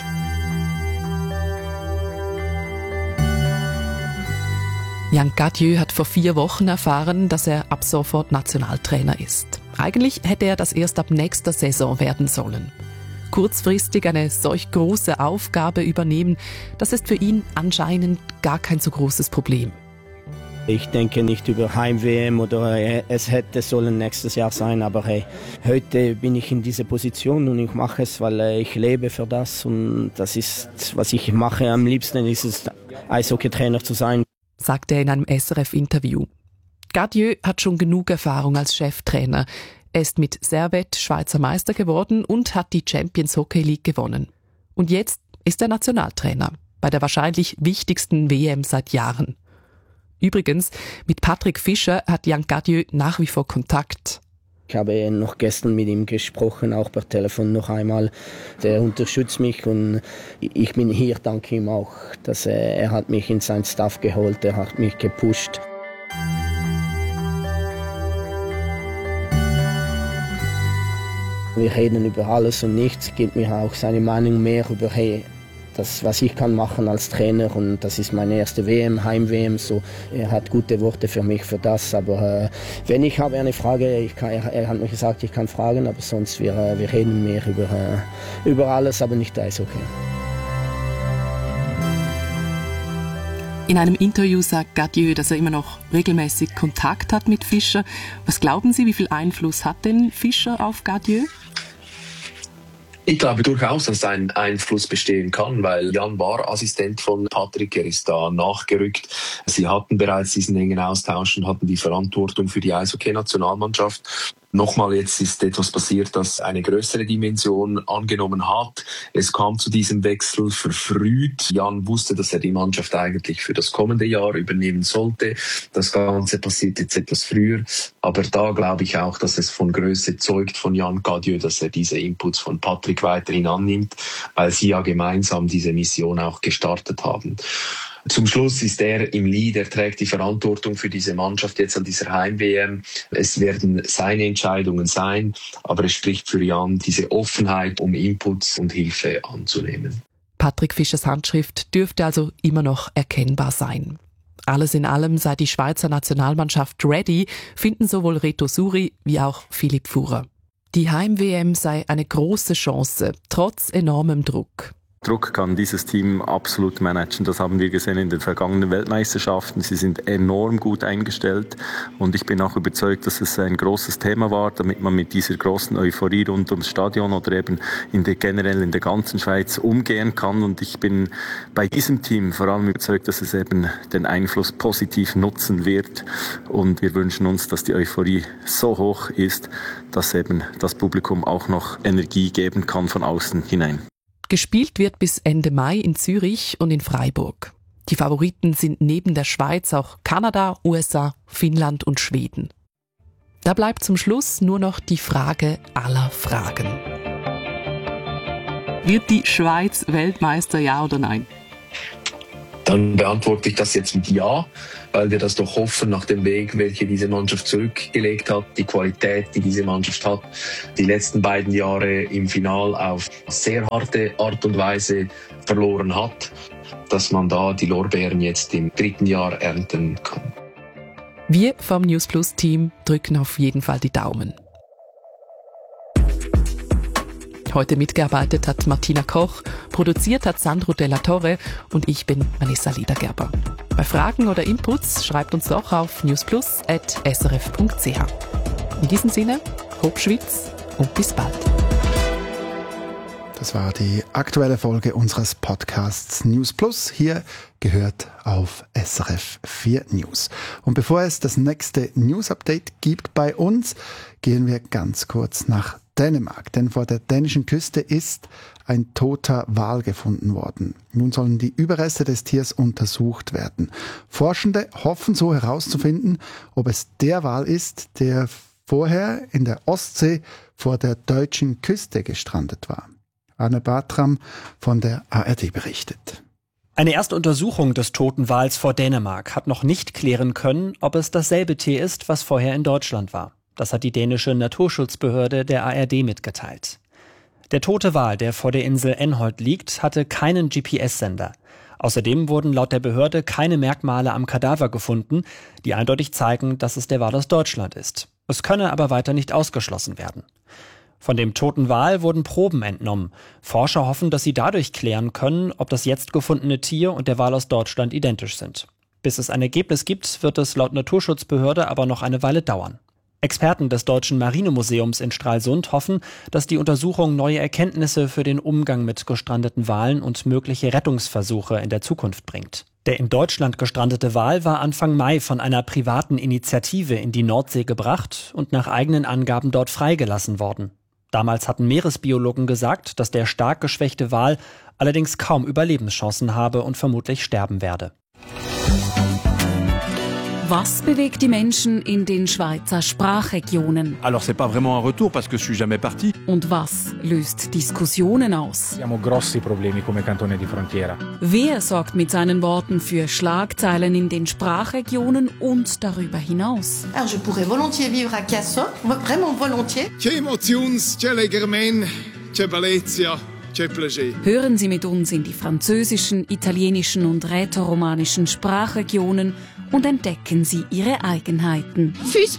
K: Yann Gadieux hat vor 4 Wochen erfahren, dass er ab sofort Nationaltrainer ist. Eigentlich hätte er das erst ab nächster Saison werden sollen. Kurzfristig eine solch große Aufgabe übernehmen, das ist für ihn anscheinend gar kein so großes Problem.
Q: Ich denke nicht über Heim-WM oder es hätte sollen nächstes Jahr sein, aber hey, heute bin ich in dieser Position und ich mache es, weil ich lebe für das und das ist, was ich mache. Am liebsten ist es, Eishockeytrainer zu sein,
K: sagt er in einem SRF-Interview. Gadieux hat schon genug Erfahrung als Cheftrainer. Er ist mit Servette Schweizer Meister geworden und hat die Champions Hockey League gewonnen. Und jetzt ist er Nationaltrainer bei der wahrscheinlich wichtigsten WM seit Jahren. Übrigens, mit Patrick Fischer hat Yann Gadieux nach wie vor Kontakt.
Q: Ich habe noch gestern mit ihm gesprochen, auch per Telefon noch einmal. Der unterstützt mich und ich bin hier, danke ihm auch, dass er hat mich in seinen Staff geholt, er hat mich gepusht. Wir reden über alles und nichts, gibt mir auch seine Meinung mehr über das, was ich kann machen als Trainer, und das ist meine erste WM, Heim-WM, so. Er hat gute Worte für mich für das, aber wenn ich habe eine Frage, er hat mir gesagt, ich kann fragen, aber sonst wir reden mehr über alles, aber nicht Eishockey.
K: In einem Interview sagt Gadieux, dass er immer noch regelmäßig Kontakt hat mit Fischer. Was glauben Sie, wie viel Einfluss hat denn Fischer auf Gadieux?
L: Ich glaube durchaus, dass ein Einfluss bestehen kann, weil Yann war Assistent von Patrick, er ist da nachgerückt. Sie hatten bereits diesen engen Austausch und hatten die Verantwortung für die Eishockey-Nationalmannschaft. Nochmal, jetzt ist etwas passiert, das eine größere Dimension angenommen hat. Es kam zu diesem Wechsel verfrüht. Yann wusste, dass er die Mannschaft eigentlich für das kommende Jahr übernehmen sollte. Das Ganze passiert jetzt etwas früher. Aber da glaube ich auch, dass es von Größe zeugt von Yann Gadieux, dass er diese Inputs von Patrick weiterhin annimmt, weil sie ja gemeinsam diese Mission auch gestartet haben. Zum Schluss ist er im Lead, er trägt die Verantwortung für diese Mannschaft jetzt an dieser Heim-WM. Es werden seine Entscheidungen sein, aber es spricht für Yann diese Offenheit, um Inputs und Hilfe anzunehmen.
K: Patrick Fischers Handschrift dürfte also immer noch erkennbar sein. Alles in allem sei die Schweizer Nationalmannschaft ready, finden sowohl Reto Suri wie auch Philipp Fuhrer. Die Heim-WM sei eine große Chance, trotz enormem Druck.
M: Druck kann dieses Team absolut managen. Das haben wir gesehen in den vergangenen Weltmeisterschaften. Sie sind enorm gut eingestellt und ich bin auch überzeugt, dass es ein großes Thema war, damit man mit dieser großen Euphorie rund ums Stadion oder eben generell in der ganzen Schweiz umgehen kann. Und ich bin bei diesem Team vor allem überzeugt, dass es eben den Einfluss positiv nutzen wird. Und wir wünschen uns, dass die Euphorie so hoch ist, dass eben das Publikum auch noch Energie geben kann von außen hinein.
K: Gespielt wird bis Ende Mai in Zürich und in Freiburg. Die Favoriten sind neben der Schweiz auch Kanada, USA, Finnland und Schweden. Da bleibt zum Schluss nur noch die Frage aller Fragen. Wird die Schweiz Weltmeister, ja oder nein?
L: Dann beantworte ich das jetzt mit Ja, weil wir das doch hoffen nach dem Weg, welche diese Mannschaft zurückgelegt hat, die Qualität, die diese Mannschaft hat, die letzten beiden Jahre im Final auf sehr harte Art und Weise verloren hat, dass man da die Lorbeeren jetzt im 3. Jahr ernten kann.
K: Wir vom News Plus Team drücken auf jeden Fall die Daumen. Heute mitgearbeitet hat Martina Koch, produziert hat Sandro Della Torre und ich bin Vanessa Liedergerber. Bei Fragen oder Inputs schreibt uns doch auf newsplus@srf.ch. In diesem Sinne, Hopp Schweiz und bis bald.
C: Das war die aktuelle Folge unseres Podcasts News Plus, hier gehört auf SRF 4 News. Und bevor es das nächste News-Update gibt bei uns, gehen wir ganz kurz nach Dänemark, denn vor der dänischen Küste ist ein toter Wal gefunden worden. Nun sollen die Überreste des Tiers untersucht werden. Forschende hoffen so herauszufinden, ob es der Wal ist, der vorher in der Ostsee vor der deutschen Küste gestrandet war. Arne Bartram von der ARD berichtet.
S: Eine erste Untersuchung des toten Wals vor Dänemark hat noch nicht klären können, ob es dasselbe Tier ist, was vorher in Deutschland war. Das hat die dänische Naturschutzbehörde der ARD mitgeteilt. Der tote Wal, der vor der Insel Enholt liegt, hatte keinen GPS-Sender. Außerdem wurden laut der Behörde keine Merkmale am Kadaver gefunden, die eindeutig zeigen, dass es der Wal aus Deutschland ist. Es könne aber weiter nicht ausgeschlossen werden. Von dem toten Wal wurden Proben entnommen. Forscher hoffen, dass sie dadurch klären können, ob das jetzt gefundene Tier und der Wal aus Deutschland identisch sind. Bis es ein Ergebnis gibt, wird es laut Naturschutzbehörde aber noch eine Weile dauern. Experten des Deutschen Marinemuseums in Stralsund hoffen, dass die Untersuchung neue Erkenntnisse für den Umgang mit gestrandeten Walen und mögliche Rettungsversuche in der Zukunft bringt. Der in Deutschland gestrandete Wal war Anfang Mai von einer privaten Initiative in die Nordsee gebracht und nach eigenen Angaben dort freigelassen worden. Damals hatten Meeresbiologen gesagt, dass der stark geschwächte Wal allerdings kaum Überlebenschancen habe und vermutlich sterben werde.
T: Was bewegt die Menschen in den Schweizer Sprachregionen?
U: Alors c'est pas vraiment un retour parce que je suis jamais parti.
T: Und was löst Diskussionen aus?
U: Abbiamo grossi problemi come cantone di frontiera.
T: Wer sorgt mit seinen Worten für Schlagzeilen in den Sprachregionen und darüber hinaus?
P: Alors je pourrais volontiers vivre à Casson, vraiment volontiers.
V: C'è emozions, c'è legermen, c'è bellezza.
T: Hören Sie mit uns in die französischen, italienischen und rätoromanischen Sprachregionen und entdecken Sie ihre Eigenheiten.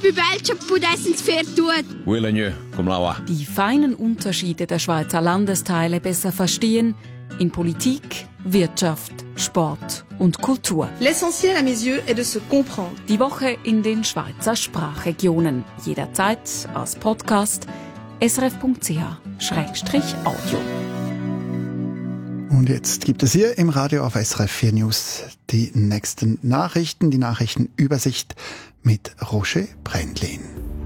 T: Die feinen Unterschiede der Schweizer Landesteile besser verstehen in Politik, Wirtschaft, Sport und Kultur.
P: L'essentiel à mes yeux est de se comprendre.
T: Die Woche in den Schweizer Sprachregionen. Jederzeit als Podcast srf.ch/audio.
C: Und jetzt gibt es hier im Radio auf SRF 4 News die nächsten Nachrichten, die Nachrichtenübersicht mit Roger Brändlin.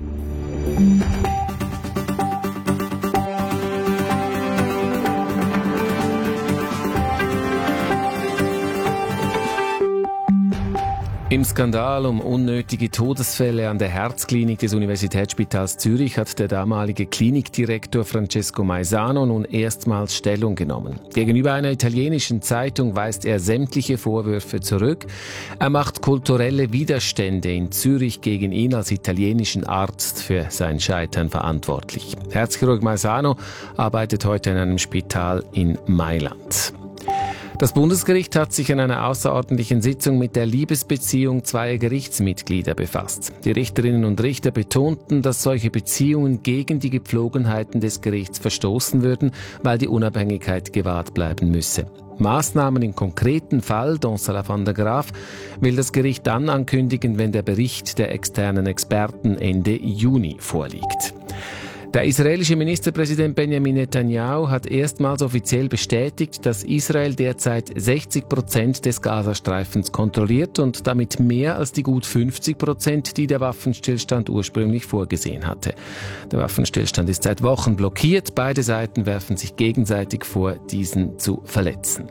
D: Im Skandal um unnötige Todesfälle an der Herzklinik des Universitätsspitals Zürich hat der damalige Klinikdirektor Francesco Maisano nun erstmals Stellung genommen. Gegenüber einer italienischen Zeitung weist er sämtliche Vorwürfe zurück. Er macht kulturelle Widerstände in Zürich gegen ihn als italienischen Arzt für sein Scheitern verantwortlich. Herzchirurg Maisano arbeitet heute in einem Spital in Mailand. Das Bundesgericht hat sich in einer außerordentlichen Sitzung mit der Liebesbeziehung zweier Gerichtsmitglieder befasst. Die Richterinnen und Richter betonten, dass solche Beziehungen gegen die Gepflogenheiten des Gerichts verstoßen würden, weil die Unabhängigkeit gewahrt bleiben müsse. Maßnahmen im konkreten Fall, Donsala van der Graaf, will das Gericht dann ankündigen, wenn der Bericht der externen Experten Ende Juni vorliegt. Der israelische Ministerpräsident Benjamin Netanyahu hat erstmals offiziell bestätigt, dass Israel derzeit 60% des Gazastreifens kontrolliert und damit mehr als die gut 50%, die der Waffenstillstand ursprünglich vorgesehen hatte. Der Waffenstillstand ist seit Wochen blockiert. Beide Seiten werfen sich gegenseitig vor, diesen zu verletzen.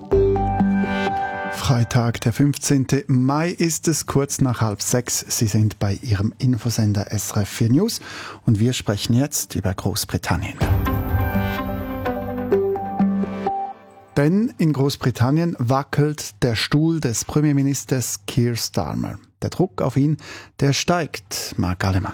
C: Freitag, der 15. Mai ist es, kurz nach 5:30. Sie sind bei Ihrem Infosender SRF 4 News und wir sprechen jetzt über Großbritannien. Denn in Großbritannien wackelt der Stuhl des Premierministers Keir Starmer. Der Druck auf ihn, der steigt. Marc Allemann.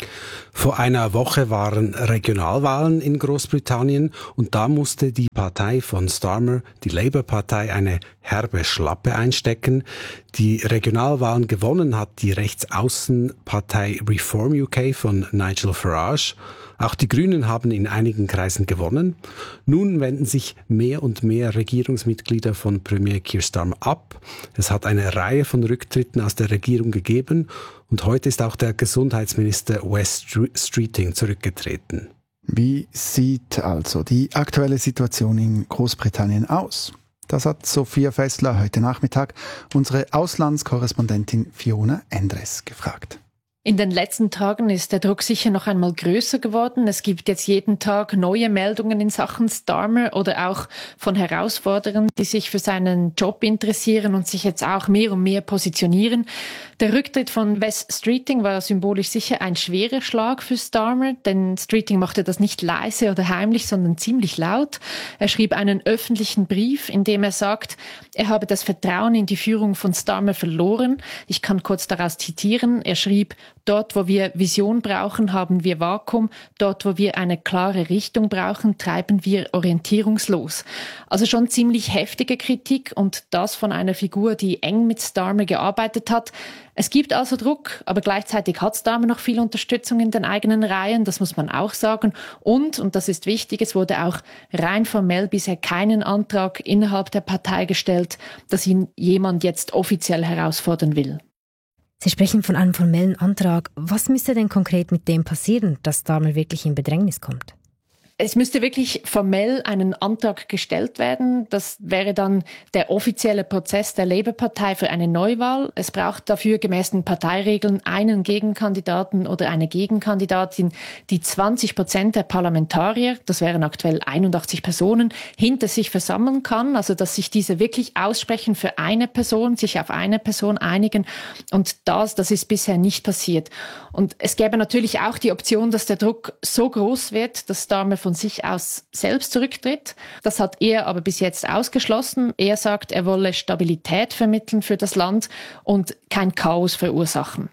A: Vor einer Woche waren Regionalwahlen in Großbritannien und da musste die Partei von Starmer, die Labour-Partei, eine herbe Schlappe einstecken. Die Regionalwahlen gewonnen hat die Rechtsaußenpartei Reform UK von Nigel Farage. Auch die Grünen haben in einigen Kreisen gewonnen. Nun wenden sich mehr und mehr Regierungsmitglieder von Premier Keir Starmer ab. Es hat eine Reihe von Rücktritten aus der Regierung gegeben und heute ist auch der Gesundheitsminister Wes Streeting zurückgetreten.
C: Wie sieht also die aktuelle Situation in Großbritannien aus? Das hat Sophia Fessler heute Nachmittag unsere Auslandskorrespondentin Fiona Endres gefragt.
B: In den letzten Tagen ist der Druck sicher noch einmal größer geworden. Es gibt jetzt jeden Tag neue Meldungen in Sachen Starmer oder auch von Herausforderern, die sich für seinen Job interessieren und sich jetzt auch mehr und mehr positionieren. Der Rücktritt von Wes Streeting war symbolisch sicher ein schwerer Schlag für Starmer, denn Streeting machte das nicht leise oder heimlich, sondern ziemlich laut. Er schrieb einen öffentlichen Brief, in dem er sagt, er habe das Vertrauen in die Führung von Starmer verloren. Ich kann kurz daraus zitieren. Er schrieb, dort, wo wir Vision brauchen, haben wir Vakuum. Dort, wo wir eine klare Richtung brauchen, treiben wir orientierungslos. Also schon ziemlich heftige Kritik und das von einer Figur, die eng mit Starmer gearbeitet hat. Es gibt also Druck, aber gleichzeitig hat Starmer noch viel Unterstützung in den eigenen Reihen, das muss man auch sagen. Und das ist wichtig, es wurde auch rein formell bisher keinen Antrag innerhalb der Partei gestellt, dass ihn jemand jetzt offiziell herausfordern will.
W: Sie sprechen von einem formellen Antrag. Was müsste denn konkret mit dem passieren, dass Starmer wirklich in Bedrängnis kommt?
B: Es müsste wirklich formell einen Antrag gestellt werden. Das wäre dann der offizielle Prozess der Labour-Partei für eine Neuwahl. Es braucht dafür gemäß den Parteiregeln einen Gegenkandidaten oder eine Gegenkandidatin, die 20% der Parlamentarier, das wären aktuell 81 Personen, hinter sich versammeln kann. Also dass sich diese wirklich aussprechen für eine Person, sich auf eine Person einigen. Und das ist bisher nicht passiert. Und es gäbe natürlich auch die Option, dass der Druck so groß wird, dass Starmer von sich aus selbst zurücktritt. Das hat er aber bis jetzt ausgeschlossen. Er sagt, er wolle Stabilität vermitteln für das Land und kein Chaos verursachen.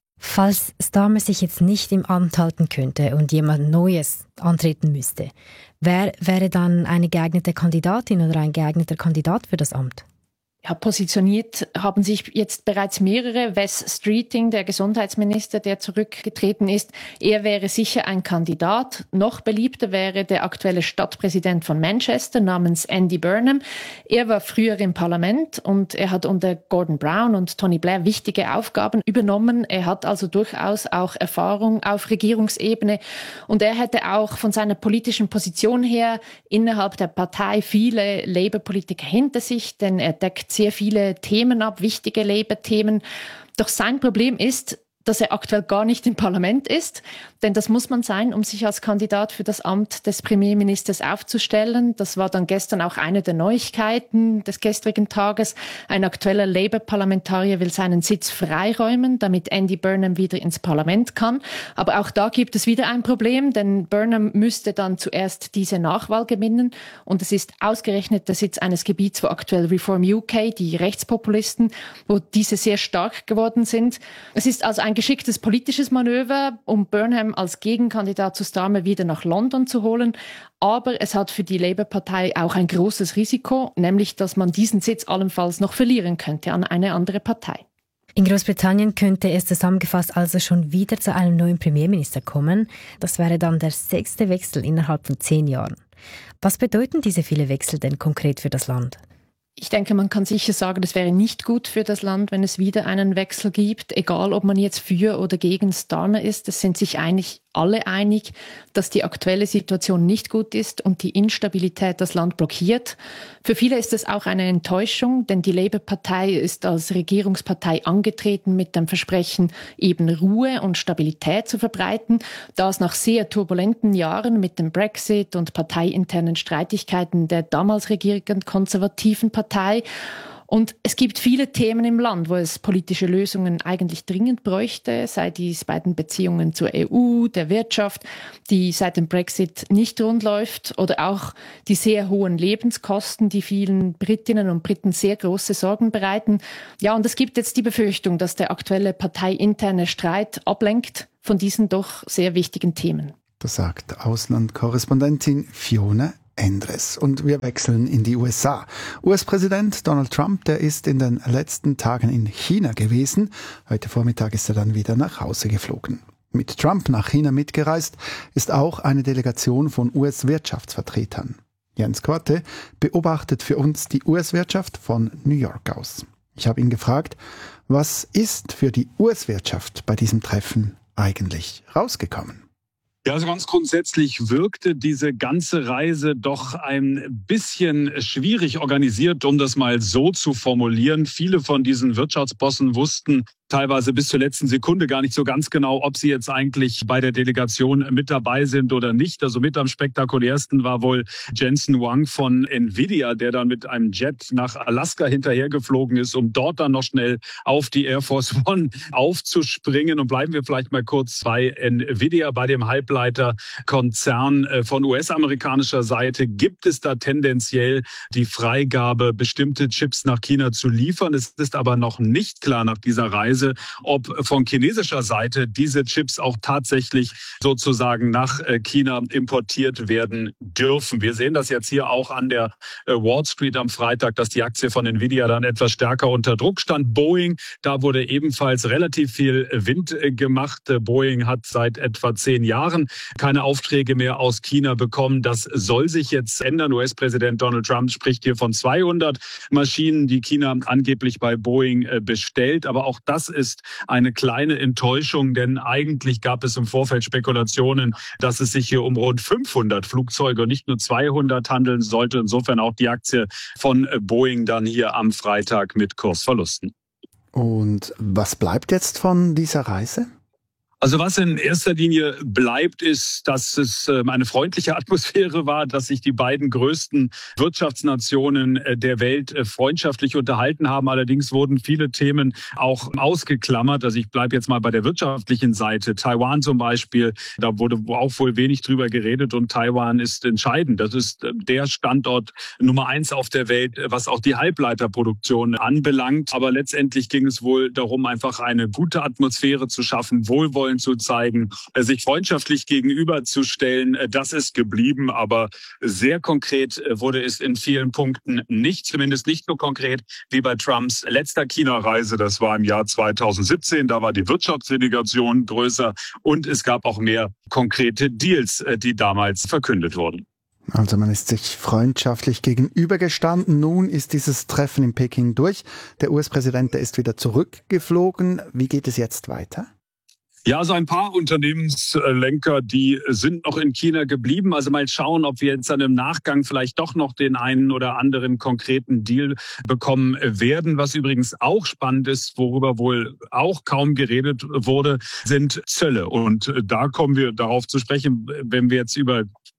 W: Falls Starmer sich jetzt nicht im Amt halten könnte und jemand Neues antreten müsste, wer wäre dann eine geeignete Kandidatin oder ein geeigneter Kandidat für das Amt?
B: Ja, positioniert haben sich jetzt bereits mehrere. Wes Streeting, der Gesundheitsminister, der zurückgetreten ist, er wäre sicher ein Kandidat. Noch beliebter wäre der aktuelle Stadtpräsident von Manchester namens Andy Burnham. Er war früher im Parlament und er hat unter Gordon Brown und Tony Blair wichtige Aufgaben übernommen. Er hat also durchaus auch Erfahrung auf Regierungsebene und er hätte auch von seiner politischen Position her innerhalb der Partei viele Labour-Politiker hinter sich, denn er deckt sehr viele Themen ab, wichtige Labour-Themen. Doch sein Problem ist, dass er aktuell gar nicht im Parlament ist. Denn das muss man sein, um sich als Kandidat für das Amt des Premierministers aufzustellen. Das war dann gestern auch eine der Neuigkeiten des gestrigen Tages. Ein aktueller Labour-Parlamentarier will seinen Sitz freiräumen, damit Andy Burnham wieder ins Parlament kann. Aber auch da gibt es wieder ein Problem, denn Burnham müsste dann zuerst diese Nachwahl gewinnen. Und es ist ausgerechnet der Sitz eines Gebiets, wo aktuell Reform UK, die Rechtspopulisten, wo diese sehr stark geworden sind. Es ist also ein geschicktes politisches Manöver, um Burnham als Gegenkandidat zu Starmer wieder nach London zu holen. Aber es hat für die Labour-Partei auch ein großes Risiko, nämlich dass man diesen Sitz allenfalls noch verlieren könnte an eine andere Partei.
W: In Großbritannien könnte es zusammengefasst also schon wieder zu einem neuen Premierminister kommen. Das wäre dann der 6. Wechsel innerhalb von 10 Jahren. Was bedeuten diese vielen Wechsel denn konkret für das Land?
B: Ich denke, man kann sicher sagen, es wäre nicht gut für das Land, wenn es wieder einen Wechsel gibt, egal ob man jetzt für oder gegen Starmer ist. Es sind sich eigentlich alle einig, dass die aktuelle Situation nicht gut ist und die Instabilität das Land blockiert. Für viele ist es auch eine Enttäuschung, denn die Labour-Partei ist als Regierungspartei angetreten mit dem Versprechen, eben Ruhe und Stabilität zu verbreiten. Das nach sehr turbulenten Jahren mit dem Brexit und parteiinternen Streitigkeiten der damals regierenden konservativen Partei. Und es gibt viele Themen im Land, wo es politische Lösungen eigentlich dringend bräuchte, sei dies bei den Beziehungen zur EU, der Wirtschaft, die seit dem Brexit nicht rund läuft, oder auch die sehr hohen Lebenskosten, die vielen Britinnen und Briten sehr große Sorgen bereiten. Ja, und es gibt jetzt die Befürchtung, dass der aktuelle parteiinterne Streit ablenkt von diesen doch sehr wichtigen Themen.
C: Das sagt Auslandkorrespondentin Fiona Endres. Und wir wechseln in die USA. US-Präsident Donald Trump, der ist in den letzten Tagen in China gewesen. Heute Vormittag ist er dann wieder nach Hause geflogen. Mit Trump nach China mitgereist ist auch eine Delegation von US-Wirtschaftsvertretern. Jens Korte beobachtet für uns die US-Wirtschaft von New York aus. Ich habe ihn gefragt, was ist für die US-Wirtschaft bei diesem Treffen eigentlich rausgekommen?
F: Ja, also ganz grundsätzlich wirkte diese ganze Reise doch ein bisschen schwierig organisiert, um das mal so zu formulieren. Viele von diesen Wirtschaftsbossen wussten teilweise bis zur letzten Sekunde gar nicht so ganz genau, ob sie jetzt eigentlich bei der Delegation mit dabei sind oder nicht. Also mit am spektakulärsten war wohl Jensen Huang von Nvidia, der dann mit einem Jet nach Alaska hinterhergeflogen ist, um dort dann noch schnell auf die Air Force One aufzuspringen. Und bleiben wir vielleicht mal kurz bei Nvidia, bei dem Halbleiterkonzern von US-amerikanischer Seite. Gibt es da tendenziell die Freigabe, bestimmte Chips nach China zu liefern? Es ist aber noch nicht klar nach dieser Reise, ob von chinesischer Seite diese Chips auch tatsächlich sozusagen nach China importiert werden dürfen. Wir sehen das jetzt hier auch an der Wall Street am Freitag, dass die Aktie von Nvidia dann etwas stärker unter Druck stand. Boeing, da wurde ebenfalls relativ viel Wind gemacht. Boeing hat seit etwa 10 Jahren keine Aufträge mehr aus China bekommen. Das soll sich jetzt ändern. US-Präsident Donald Trump spricht hier von 200 Maschinen, die China angeblich bei Boeing bestellt. Aber auch das ist eine kleine Enttäuschung, denn eigentlich gab es im Vorfeld Spekulationen, dass es sich hier um rund 500 Flugzeuge und nicht nur 200 handeln sollte. Insofern auch die Aktie von Boeing dann hier am Freitag mit Kursverlusten.
C: Und was bleibt jetzt von dieser Reise?
F: Also was in erster Linie bleibt, ist, dass es eine freundliche Atmosphäre war, dass sich die beiden größten Wirtschaftsnationen der Welt freundschaftlich unterhalten haben. Allerdings wurden viele Themen auch ausgeklammert. Also ich bleibe jetzt mal bei der wirtschaftlichen Seite. Taiwan zum Beispiel, da wurde auch wohl wenig drüber geredet und Taiwan ist entscheidend. Das ist der Standort Nummer 1 auf der Welt, was auch die Halbleiterproduktion anbelangt. Aber letztendlich ging es wohl darum, einfach eine gute Atmosphäre zu schaffen, Wohlwollen zu zeigen, sich freundschaftlich gegenüberzustellen. Das ist geblieben, aber sehr konkret wurde es in vielen Punkten nicht, zumindest nicht so konkret wie bei Trumps letzter China-Reise. Das war im Jahr 2017, da war die Wirtschaftsdelegation größer und es gab auch mehr konkrete Deals, die damals verkündet wurden.
C: Also man ist sich freundschaftlich gegenübergestanden. Nun ist dieses Treffen in Peking durch. Der US-Präsident, der ist wieder zurückgeflogen. Wie geht es jetzt weiter?
F: Ja, also ein paar Unternehmenslenker, die sind noch in China geblieben. Also mal schauen, ob wir jetzt dann im Nachgang vielleicht doch noch den einen oder anderen konkreten Deal bekommen werden. Was übrigens auch spannend ist, worüber wohl auch kaum geredet wurde, sind Zölle. Und da kommen wir darauf zu sprechen, wenn wir jetzt über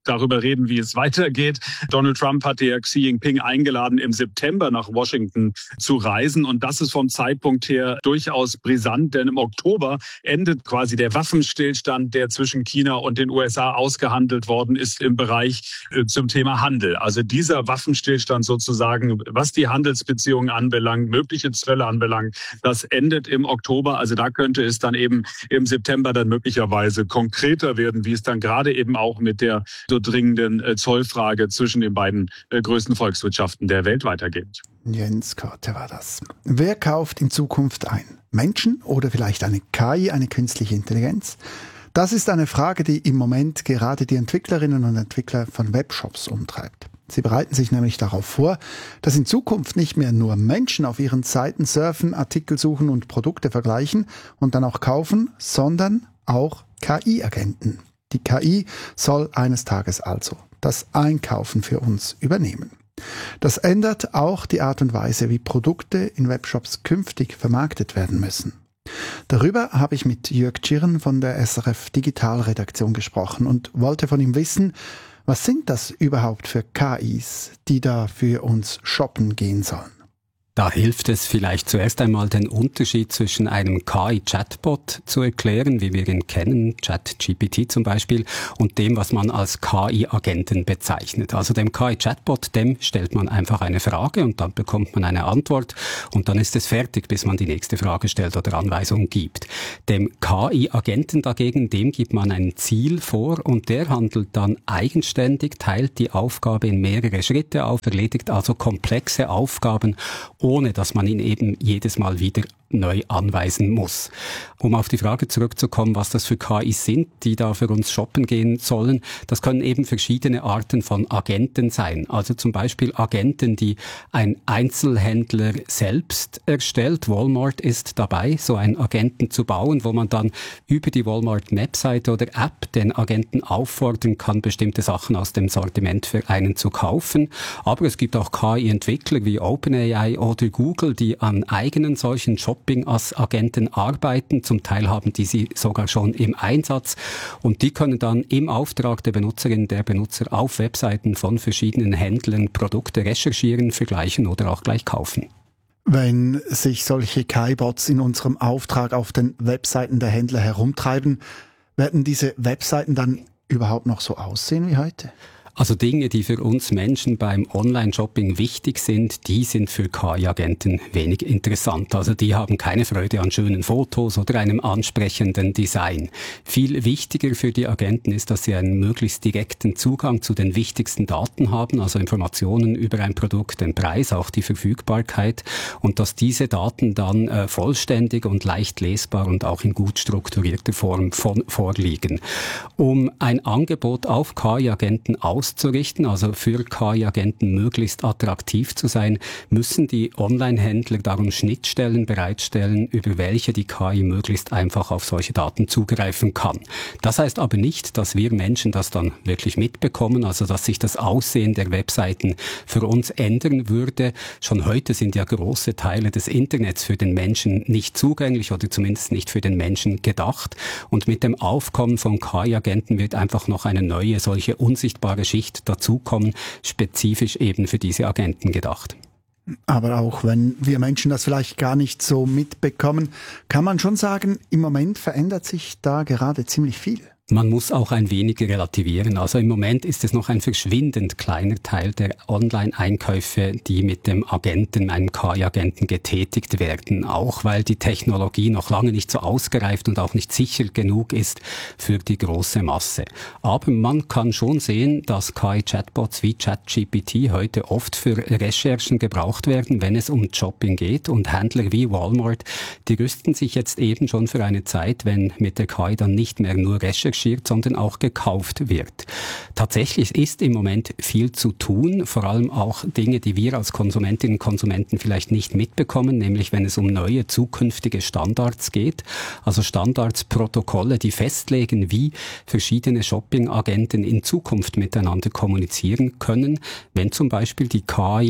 F: darüber reden, wie es weitergeht. Donald Trump hatte ja Xi Jinping eingeladen, im September nach Washington zu reisen. Und das ist vom Zeitpunkt her durchaus brisant, denn im Oktober endet quasi der Waffenstillstand, der zwischen China und den USA ausgehandelt worden ist im Bereich zum Thema Handel. Also dieser Waffenstillstand sozusagen, was die Handelsbeziehungen anbelangt, mögliche Zölle anbelangt, das endet im Oktober. Also da könnte es dann eben im September dann möglicherweise konkreter werden, wie es dann gerade eben auch mit der so dringenden Zollfrage zwischen den beiden größten Volkswirtschaften der Welt weitergeht.
C: Jens Korte war das. Wer kauft in Zukunft ein? Menschen oder vielleicht eine KI, eine künstliche Intelligenz? Das ist eine Frage, die im Moment gerade die Entwicklerinnen und Entwickler von Webshops umtreibt. Sie bereiten sich nämlich darauf vor, dass in Zukunft nicht mehr nur Menschen auf ihren Seiten surfen, Artikel suchen und Produkte vergleichen und dann auch kaufen, sondern auch KI-Agenten. Die KI soll eines Tages also das Einkaufen für uns übernehmen. Das ändert auch die Art und Weise, wie Produkte in Webshops künftig vermarktet werden müssen. Darüber habe ich mit Jörg Tschirren von der SRF Digitalredaktion gesprochen und wollte von ihm wissen, was sind das überhaupt für KIs, die da für uns shoppen gehen sollen?
G: Da hilft es vielleicht zuerst einmal, den Unterschied zwischen einem KI-Chatbot zu erklären, wie wir ihn kennen, ChatGPT zum Beispiel, und dem, was man als KI-Agenten bezeichnet. Also dem KI-Chatbot, dem stellt man einfach eine Frage und dann bekommt man eine Antwort und dann ist es fertig, bis man die nächste Frage stellt oder Anweisungen gibt. Dem KI-Agenten dagegen, dem gibt man ein Ziel vor und der handelt dann eigenständig, teilt die Aufgabe in mehrere Schritte auf, erledigt also komplexe Aufgaben, ohne dass man ihn eben jedes Mal wieder neu anweisen muss. Um auf die Frage zurückzukommen, was das für KIs sind, die da für uns shoppen gehen sollen, das können eben verschiedene Arten von Agenten sein. Also zum Beispiel Agenten, die ein Einzelhändler selbst erstellt. Walmart ist dabei, so einen Agenten zu bauen, wo man dann über die Walmart-Webseite oder App den Agenten auffordern kann, bestimmte Sachen aus dem Sortiment für einen zu kaufen. Aber es gibt auch KI-Entwickler wie OpenAI oder Google, die an eigenen solchen Shopping-Agenten arbeiten. Zum Teil haben die sie sogar schon im Einsatz. Und die können dann im Auftrag der Benutzerin, der Benutzer auf Webseiten von verschiedenen Händlern Produkte recherchieren, vergleichen oder auch gleich kaufen.
C: Wenn sich solche KI-Bots in unserem Auftrag auf den Webseiten der Händler herumtreiben, werden diese Webseiten dann überhaupt noch so aussehen wie heute?
G: Also Dinge, die für uns Menschen beim Online-Shopping wichtig sind, die sind für KI-Agenten wenig interessant. Also die haben keine Freude an schönen Fotos oder einem ansprechenden Design. Viel wichtiger für die Agenten ist, dass sie einen möglichst direkten Zugang zu den wichtigsten Daten haben, also Informationen über ein Produkt, den Preis, auch die Verfügbarkeit und dass diese Daten dann vollständig und leicht lesbar und auch in gut strukturierter Form vorliegen. Um ein Angebot auf KI-Agenten auszurichten, also für KI-Agenten möglichst attraktiv zu sein, müssen die Online-Händler darum Schnittstellen bereitstellen, über welche die KI möglichst einfach auf solche Daten zugreifen kann. Das heißt aber nicht, dass wir Menschen das dann wirklich mitbekommen, also dass sich das Aussehen der Webseiten für uns ändern würde. Schon heute sind ja große Teile des Internets für den Menschen nicht zugänglich oder zumindest nicht für den Menschen gedacht. Und mit dem Aufkommen von KI-Agenten wird einfach noch eine neue, solche unsichtbare Schicht dazukommen, spezifisch eben für diese Agenten gedacht.
C: Aber auch wenn wir Menschen das vielleicht gar nicht so mitbekommen, kann man schon sagen, im Moment verändert sich da gerade ziemlich viel.
G: Man muss auch ein wenig relativieren. Also im Moment ist es noch ein verschwindend kleiner Teil der Online-Einkäufe, die mit dem Agenten, einem KI-Agenten getätigt werden. Auch weil die Technologie noch lange nicht so ausgereift und auch nicht sicher genug ist für die große Masse. Aber man kann schon sehen, dass KI-Chatbots wie ChatGPT heute oft für Recherchen gebraucht werden, wenn es um Shopping geht. Und Händler wie Walmart, die rüsten sich jetzt eben schon für eine Zeit, wenn mit der KI dann nicht mehr nur recherchiert, sondern auch gekauft wird. Tatsächlich ist im Moment viel zu tun, vor allem auch Dinge, die wir als Konsumentinnen und Konsumenten vielleicht nicht mitbekommen, nämlich wenn es um neue zukünftige Standards geht, also Standards, Protokolle, die festlegen, wie verschiedene Shopping-Agenten in Zukunft miteinander kommunizieren können, wenn zum Beispiel der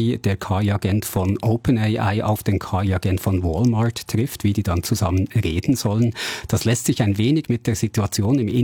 G: KI-Agent von OpenAI auf den KI-Agent von Walmart trifft, wie die dann zusammen reden sollen. Das lässt sich ein wenig mit der Situation im Internet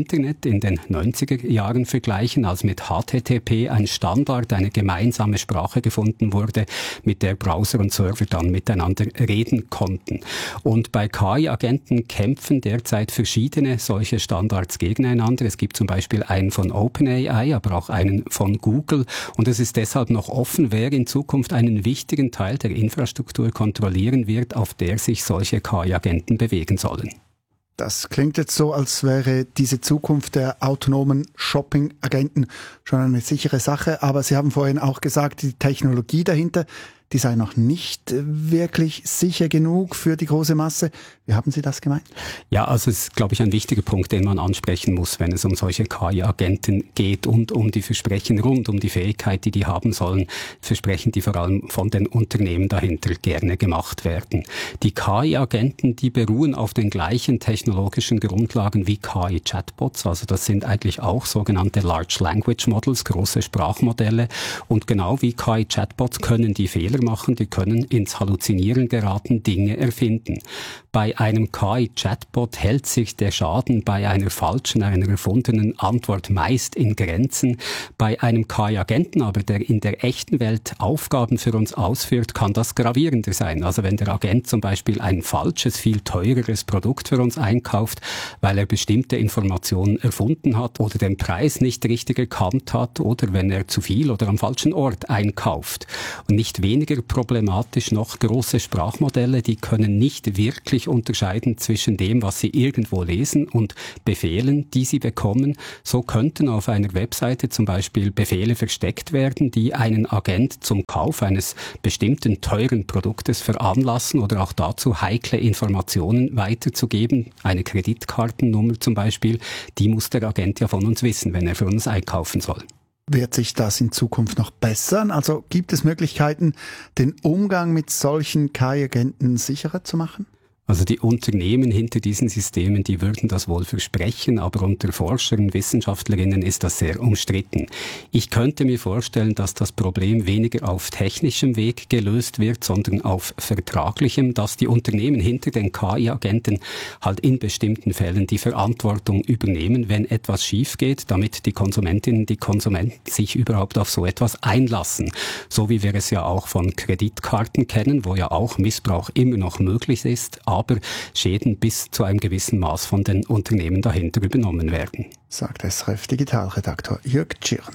G: Internet in den 90er Jahren vergleichen, als mit HTTP ein Standard, eine gemeinsame Sprache gefunden wurde, mit der Browser und Server dann miteinander reden konnten. Und bei KI-Agenten kämpfen derzeit verschiedene solche Standards gegeneinander. Es gibt zum Beispiel einen von OpenAI, aber auch einen von Google. Und es ist deshalb noch offen, wer in Zukunft einen wichtigen Teil der Infrastruktur kontrollieren wird, auf der sich solche KI-Agenten bewegen sollen.
C: Das klingt jetzt so, als wäre diese Zukunft der autonomen Shopping-Agenten schon eine sichere Sache. Aber Sie haben vorhin auch gesagt, die Technologie dahinter, die sei noch nicht wirklich sicher genug für die große Masse. Wie haben Sie das gemeint?
G: Ja, also es ist, glaube ich, ein wichtiger Punkt, den man ansprechen muss, wenn es um solche KI-Agenten geht und um die Versprechen rund um die Fähigkeit, die haben sollen. Versprechen, die vor allem von den Unternehmen dahinter gerne gemacht werden. Die KI-Agenten, die beruhen auf den gleichen technologischen Grundlagen wie KI-Chatbots. Also das sind eigentlich auch sogenannte Large Language Models, große Sprachmodelle. Und genau wie KI-Chatbots können die Fehler machen, die können ins Halluzinieren geraten, Dinge erfinden. Bei einem KI-Chatbot hält sich der Schaden bei einer falschen, einer erfundenen Antwort meist in Grenzen. Bei einem KI-Agenten aber, der in der echten Welt Aufgaben für uns ausführt, kann das gravierender sein. Also wenn der Agent zum Beispiel ein falsches, viel teureres Produkt für uns einkauft, weil er bestimmte Informationen erfunden hat oder den Preis nicht richtig erkannt hat oder wenn er zu viel oder am falschen Ort einkauft. Und nicht weniger problematisch noch große Sprachmodelle, die können nicht wirklich unterscheiden zwischen dem, was sie irgendwo lesen und Befehlen, die sie bekommen. So könnten auf einer Webseite zum Beispiel Befehle versteckt werden, die einen Agent zum Kauf eines bestimmten teuren Produktes veranlassen oder auch dazu, heikle Informationen weiterzugeben. Eine Kreditkartennummer zum Beispiel, die muss der Agent ja von uns wissen, wenn er für uns einkaufen soll.
C: Wird sich das in Zukunft noch bessern? Also gibt es Möglichkeiten, den Umgang mit solchen KI-Agenten sicherer zu machen?
G: Also die Unternehmen hinter diesen Systemen, die würden das wohl versprechen, aber unter Forschern, Wissenschaftlerinnen ist das sehr umstritten. Ich könnte mir vorstellen, dass das Problem weniger auf technischem Weg gelöst wird, sondern auf vertraglichem, dass die Unternehmen hinter den KI-Agenten halt in bestimmten Fällen die Verantwortung übernehmen, wenn etwas schief geht, damit die Konsumentinnen, die Konsumenten sich überhaupt auf so etwas einlassen. So wie wir es ja auch von Kreditkarten kennen, wo ja auch Missbrauch immer noch möglich ist, aber Schäden bis zu einem gewissen Maß von den Unternehmen dahinter übernommen werden.
C: Sagt SRF Digitalredaktor Jörg Tschirn.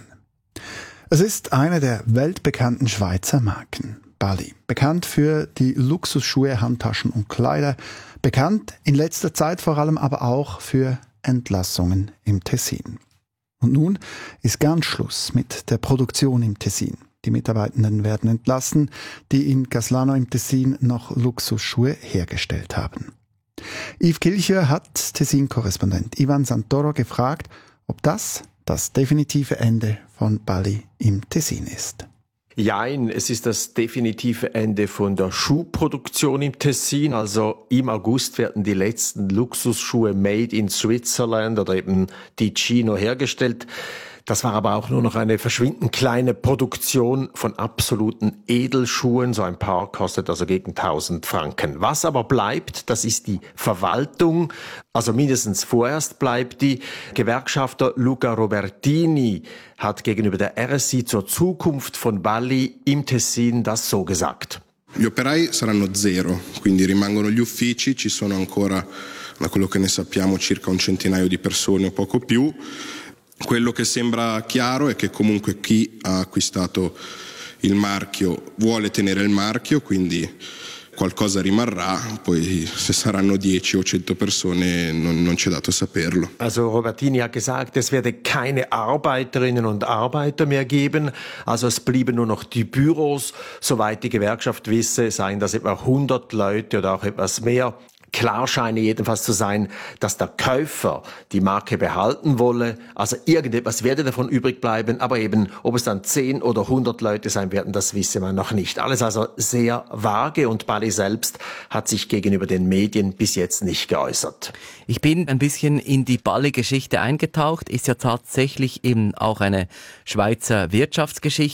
C: Es ist eine der weltbekannten Schweizer Marken, Bally. Bekannt für die Luxusschuhe, Handtaschen und Kleider. Bekannt in letzter Zeit vor allem aber auch für Entlassungen im Tessin. Und nun ist ganz Schluss mit der Produktion im Tessin. Die Mitarbeitenden werden entlassen, die in Gaslano im Tessin noch Luxusschuhe hergestellt haben. Yves Kilcher hat Tessin-Korrespondent Ivan Santoro gefragt, ob das definitive Ende von Bally im Tessin ist.
H: Jein, es ist das definitive Ende von der Schuhproduktion im Tessin. Also im August werden die letzten Luxusschuhe made in Switzerland oder eben Ticino hergestellt. Das war aber auch nur noch eine verschwindend kleine Produktion von absoluten Edelschuhen. So ein Paar kostet also gegen 1000 Franken. Was aber bleibt, das ist die Verwaltung. Also mindestens vorerst bleibt die. Gewerkschafter Luca Robertini hat gegenüber der RSI zur Zukunft von Bally im Tessin das so gesagt.
V: Gli operai saranno zero, quindi rimangono gli uffici, ci sono ancora, da quello che ne sappiamo, circa un centinaio di persone o poco più. Quello che sembra chiaro è che comunque chi ha acquistato il marchio vuole tenere il marchio, quindi qualcosa rimarrà, poi se saranno 10 o 100 persone non c'è dato saperlo.
H: Also Robertini hat gesagt, es werde keine Arbeiterinnen und Arbeiter mehr geben, also es blieben nur noch die Büros. Soweit die Gewerkschaft wisse, seien das etwa 100 Leute oder auch etwas mehr. Klar scheine jedenfalls zu sein, dass der Käufer die Marke behalten wolle. Also irgendetwas werde davon übrig bleiben, aber eben, ob es dann 10 oder 100 Leute sein werden, das wisse man noch nicht. Alles also sehr vage und Bally selbst hat sich gegenüber den Medien bis jetzt nicht geäußert.
I: Ich bin ein bisschen in die Bally-Geschichte eingetaucht, ist ja tatsächlich eben auch eine Schweizer Wirtschaftsgeschichte.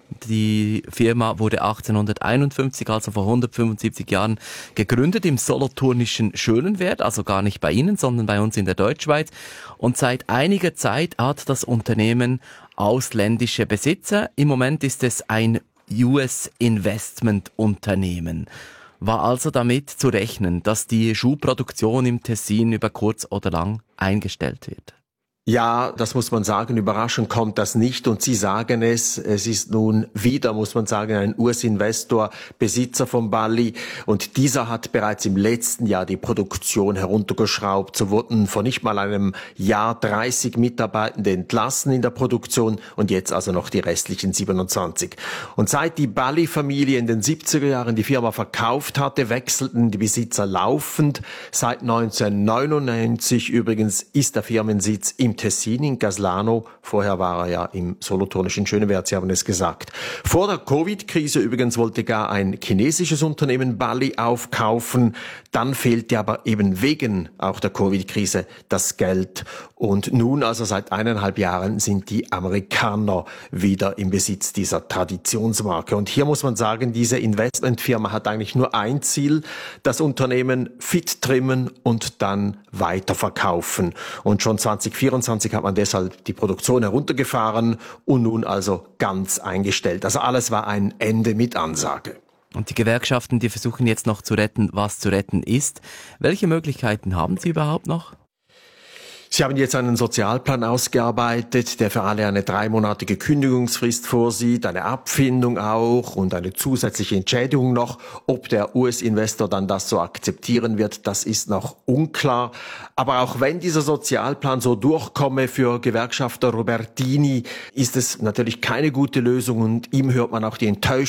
I: Die Firma wurde 1851, also vor 175 Jahren, gegründet im solothurnischen Schönenwerd, also gar nicht bei Ihnen, sondern bei uns in der Deutschschweiz. Und seit einiger Zeit hat das Unternehmen ausländische Besitzer. Im Moment ist es ein US-Investment-Unternehmen. War also damit zu rechnen, dass die Schuhproduktion im Tessin über kurz oder lang eingestellt wird?
H: Ja, das muss man sagen, überraschend kommt das nicht und Sie sagen es ist nun wieder, muss man sagen, ein US-Investor, Besitzer von Bally und dieser hat bereits im letzten Jahr die Produktion heruntergeschraubt. So wurden vor nicht mal einem Jahr 30 Mitarbeitende entlassen in der Produktion und jetzt also noch die restlichen 27. Und seit die Bally-Familie in den 70er Jahren die Firma verkauft hatte, wechselten die Besitzer laufend. Seit 1999 übrigens ist der Firmensitz im Tessin in Gaslano. Vorher war er ja im solothurnischen Schönewerd, Sie haben es gesagt. Vor der Covid-Krise übrigens wollte gar ein chinesisches Unternehmen Bally aufkaufen. Dann fehlte aber eben wegen auch der Covid-Krise das Geld. Und nun, also seit 1,5 Jahren, sind die Amerikaner wieder im Besitz dieser Traditionsmarke. Und hier muss man sagen, diese Investmentfirma hat eigentlich nur ein Ziel, das Unternehmen fit trimmen und dann weiterverkaufen. Und schon 2024 hat man deshalb die Produktion heruntergefahren und nun also ganz eingestellt. Also alles war ein Ende mit Ansage.
I: Und die Gewerkschaften, die versuchen jetzt noch zu retten, was zu retten ist. Welche Möglichkeiten haben sie überhaupt noch?
H: Sie haben jetzt einen Sozialplan ausgearbeitet, der für alle eine 3-monatige Kündigungsfrist vorsieht, eine Abfindung auch und eine zusätzliche Entschädigung noch. Ob der US-Investor dann das so akzeptieren wird, das ist noch unklar. Aber auch wenn dieser Sozialplan so durchkomme für Gewerkschafter Robertini, ist es natürlich keine gute Lösung und ihm hört man auch die Enttäuschung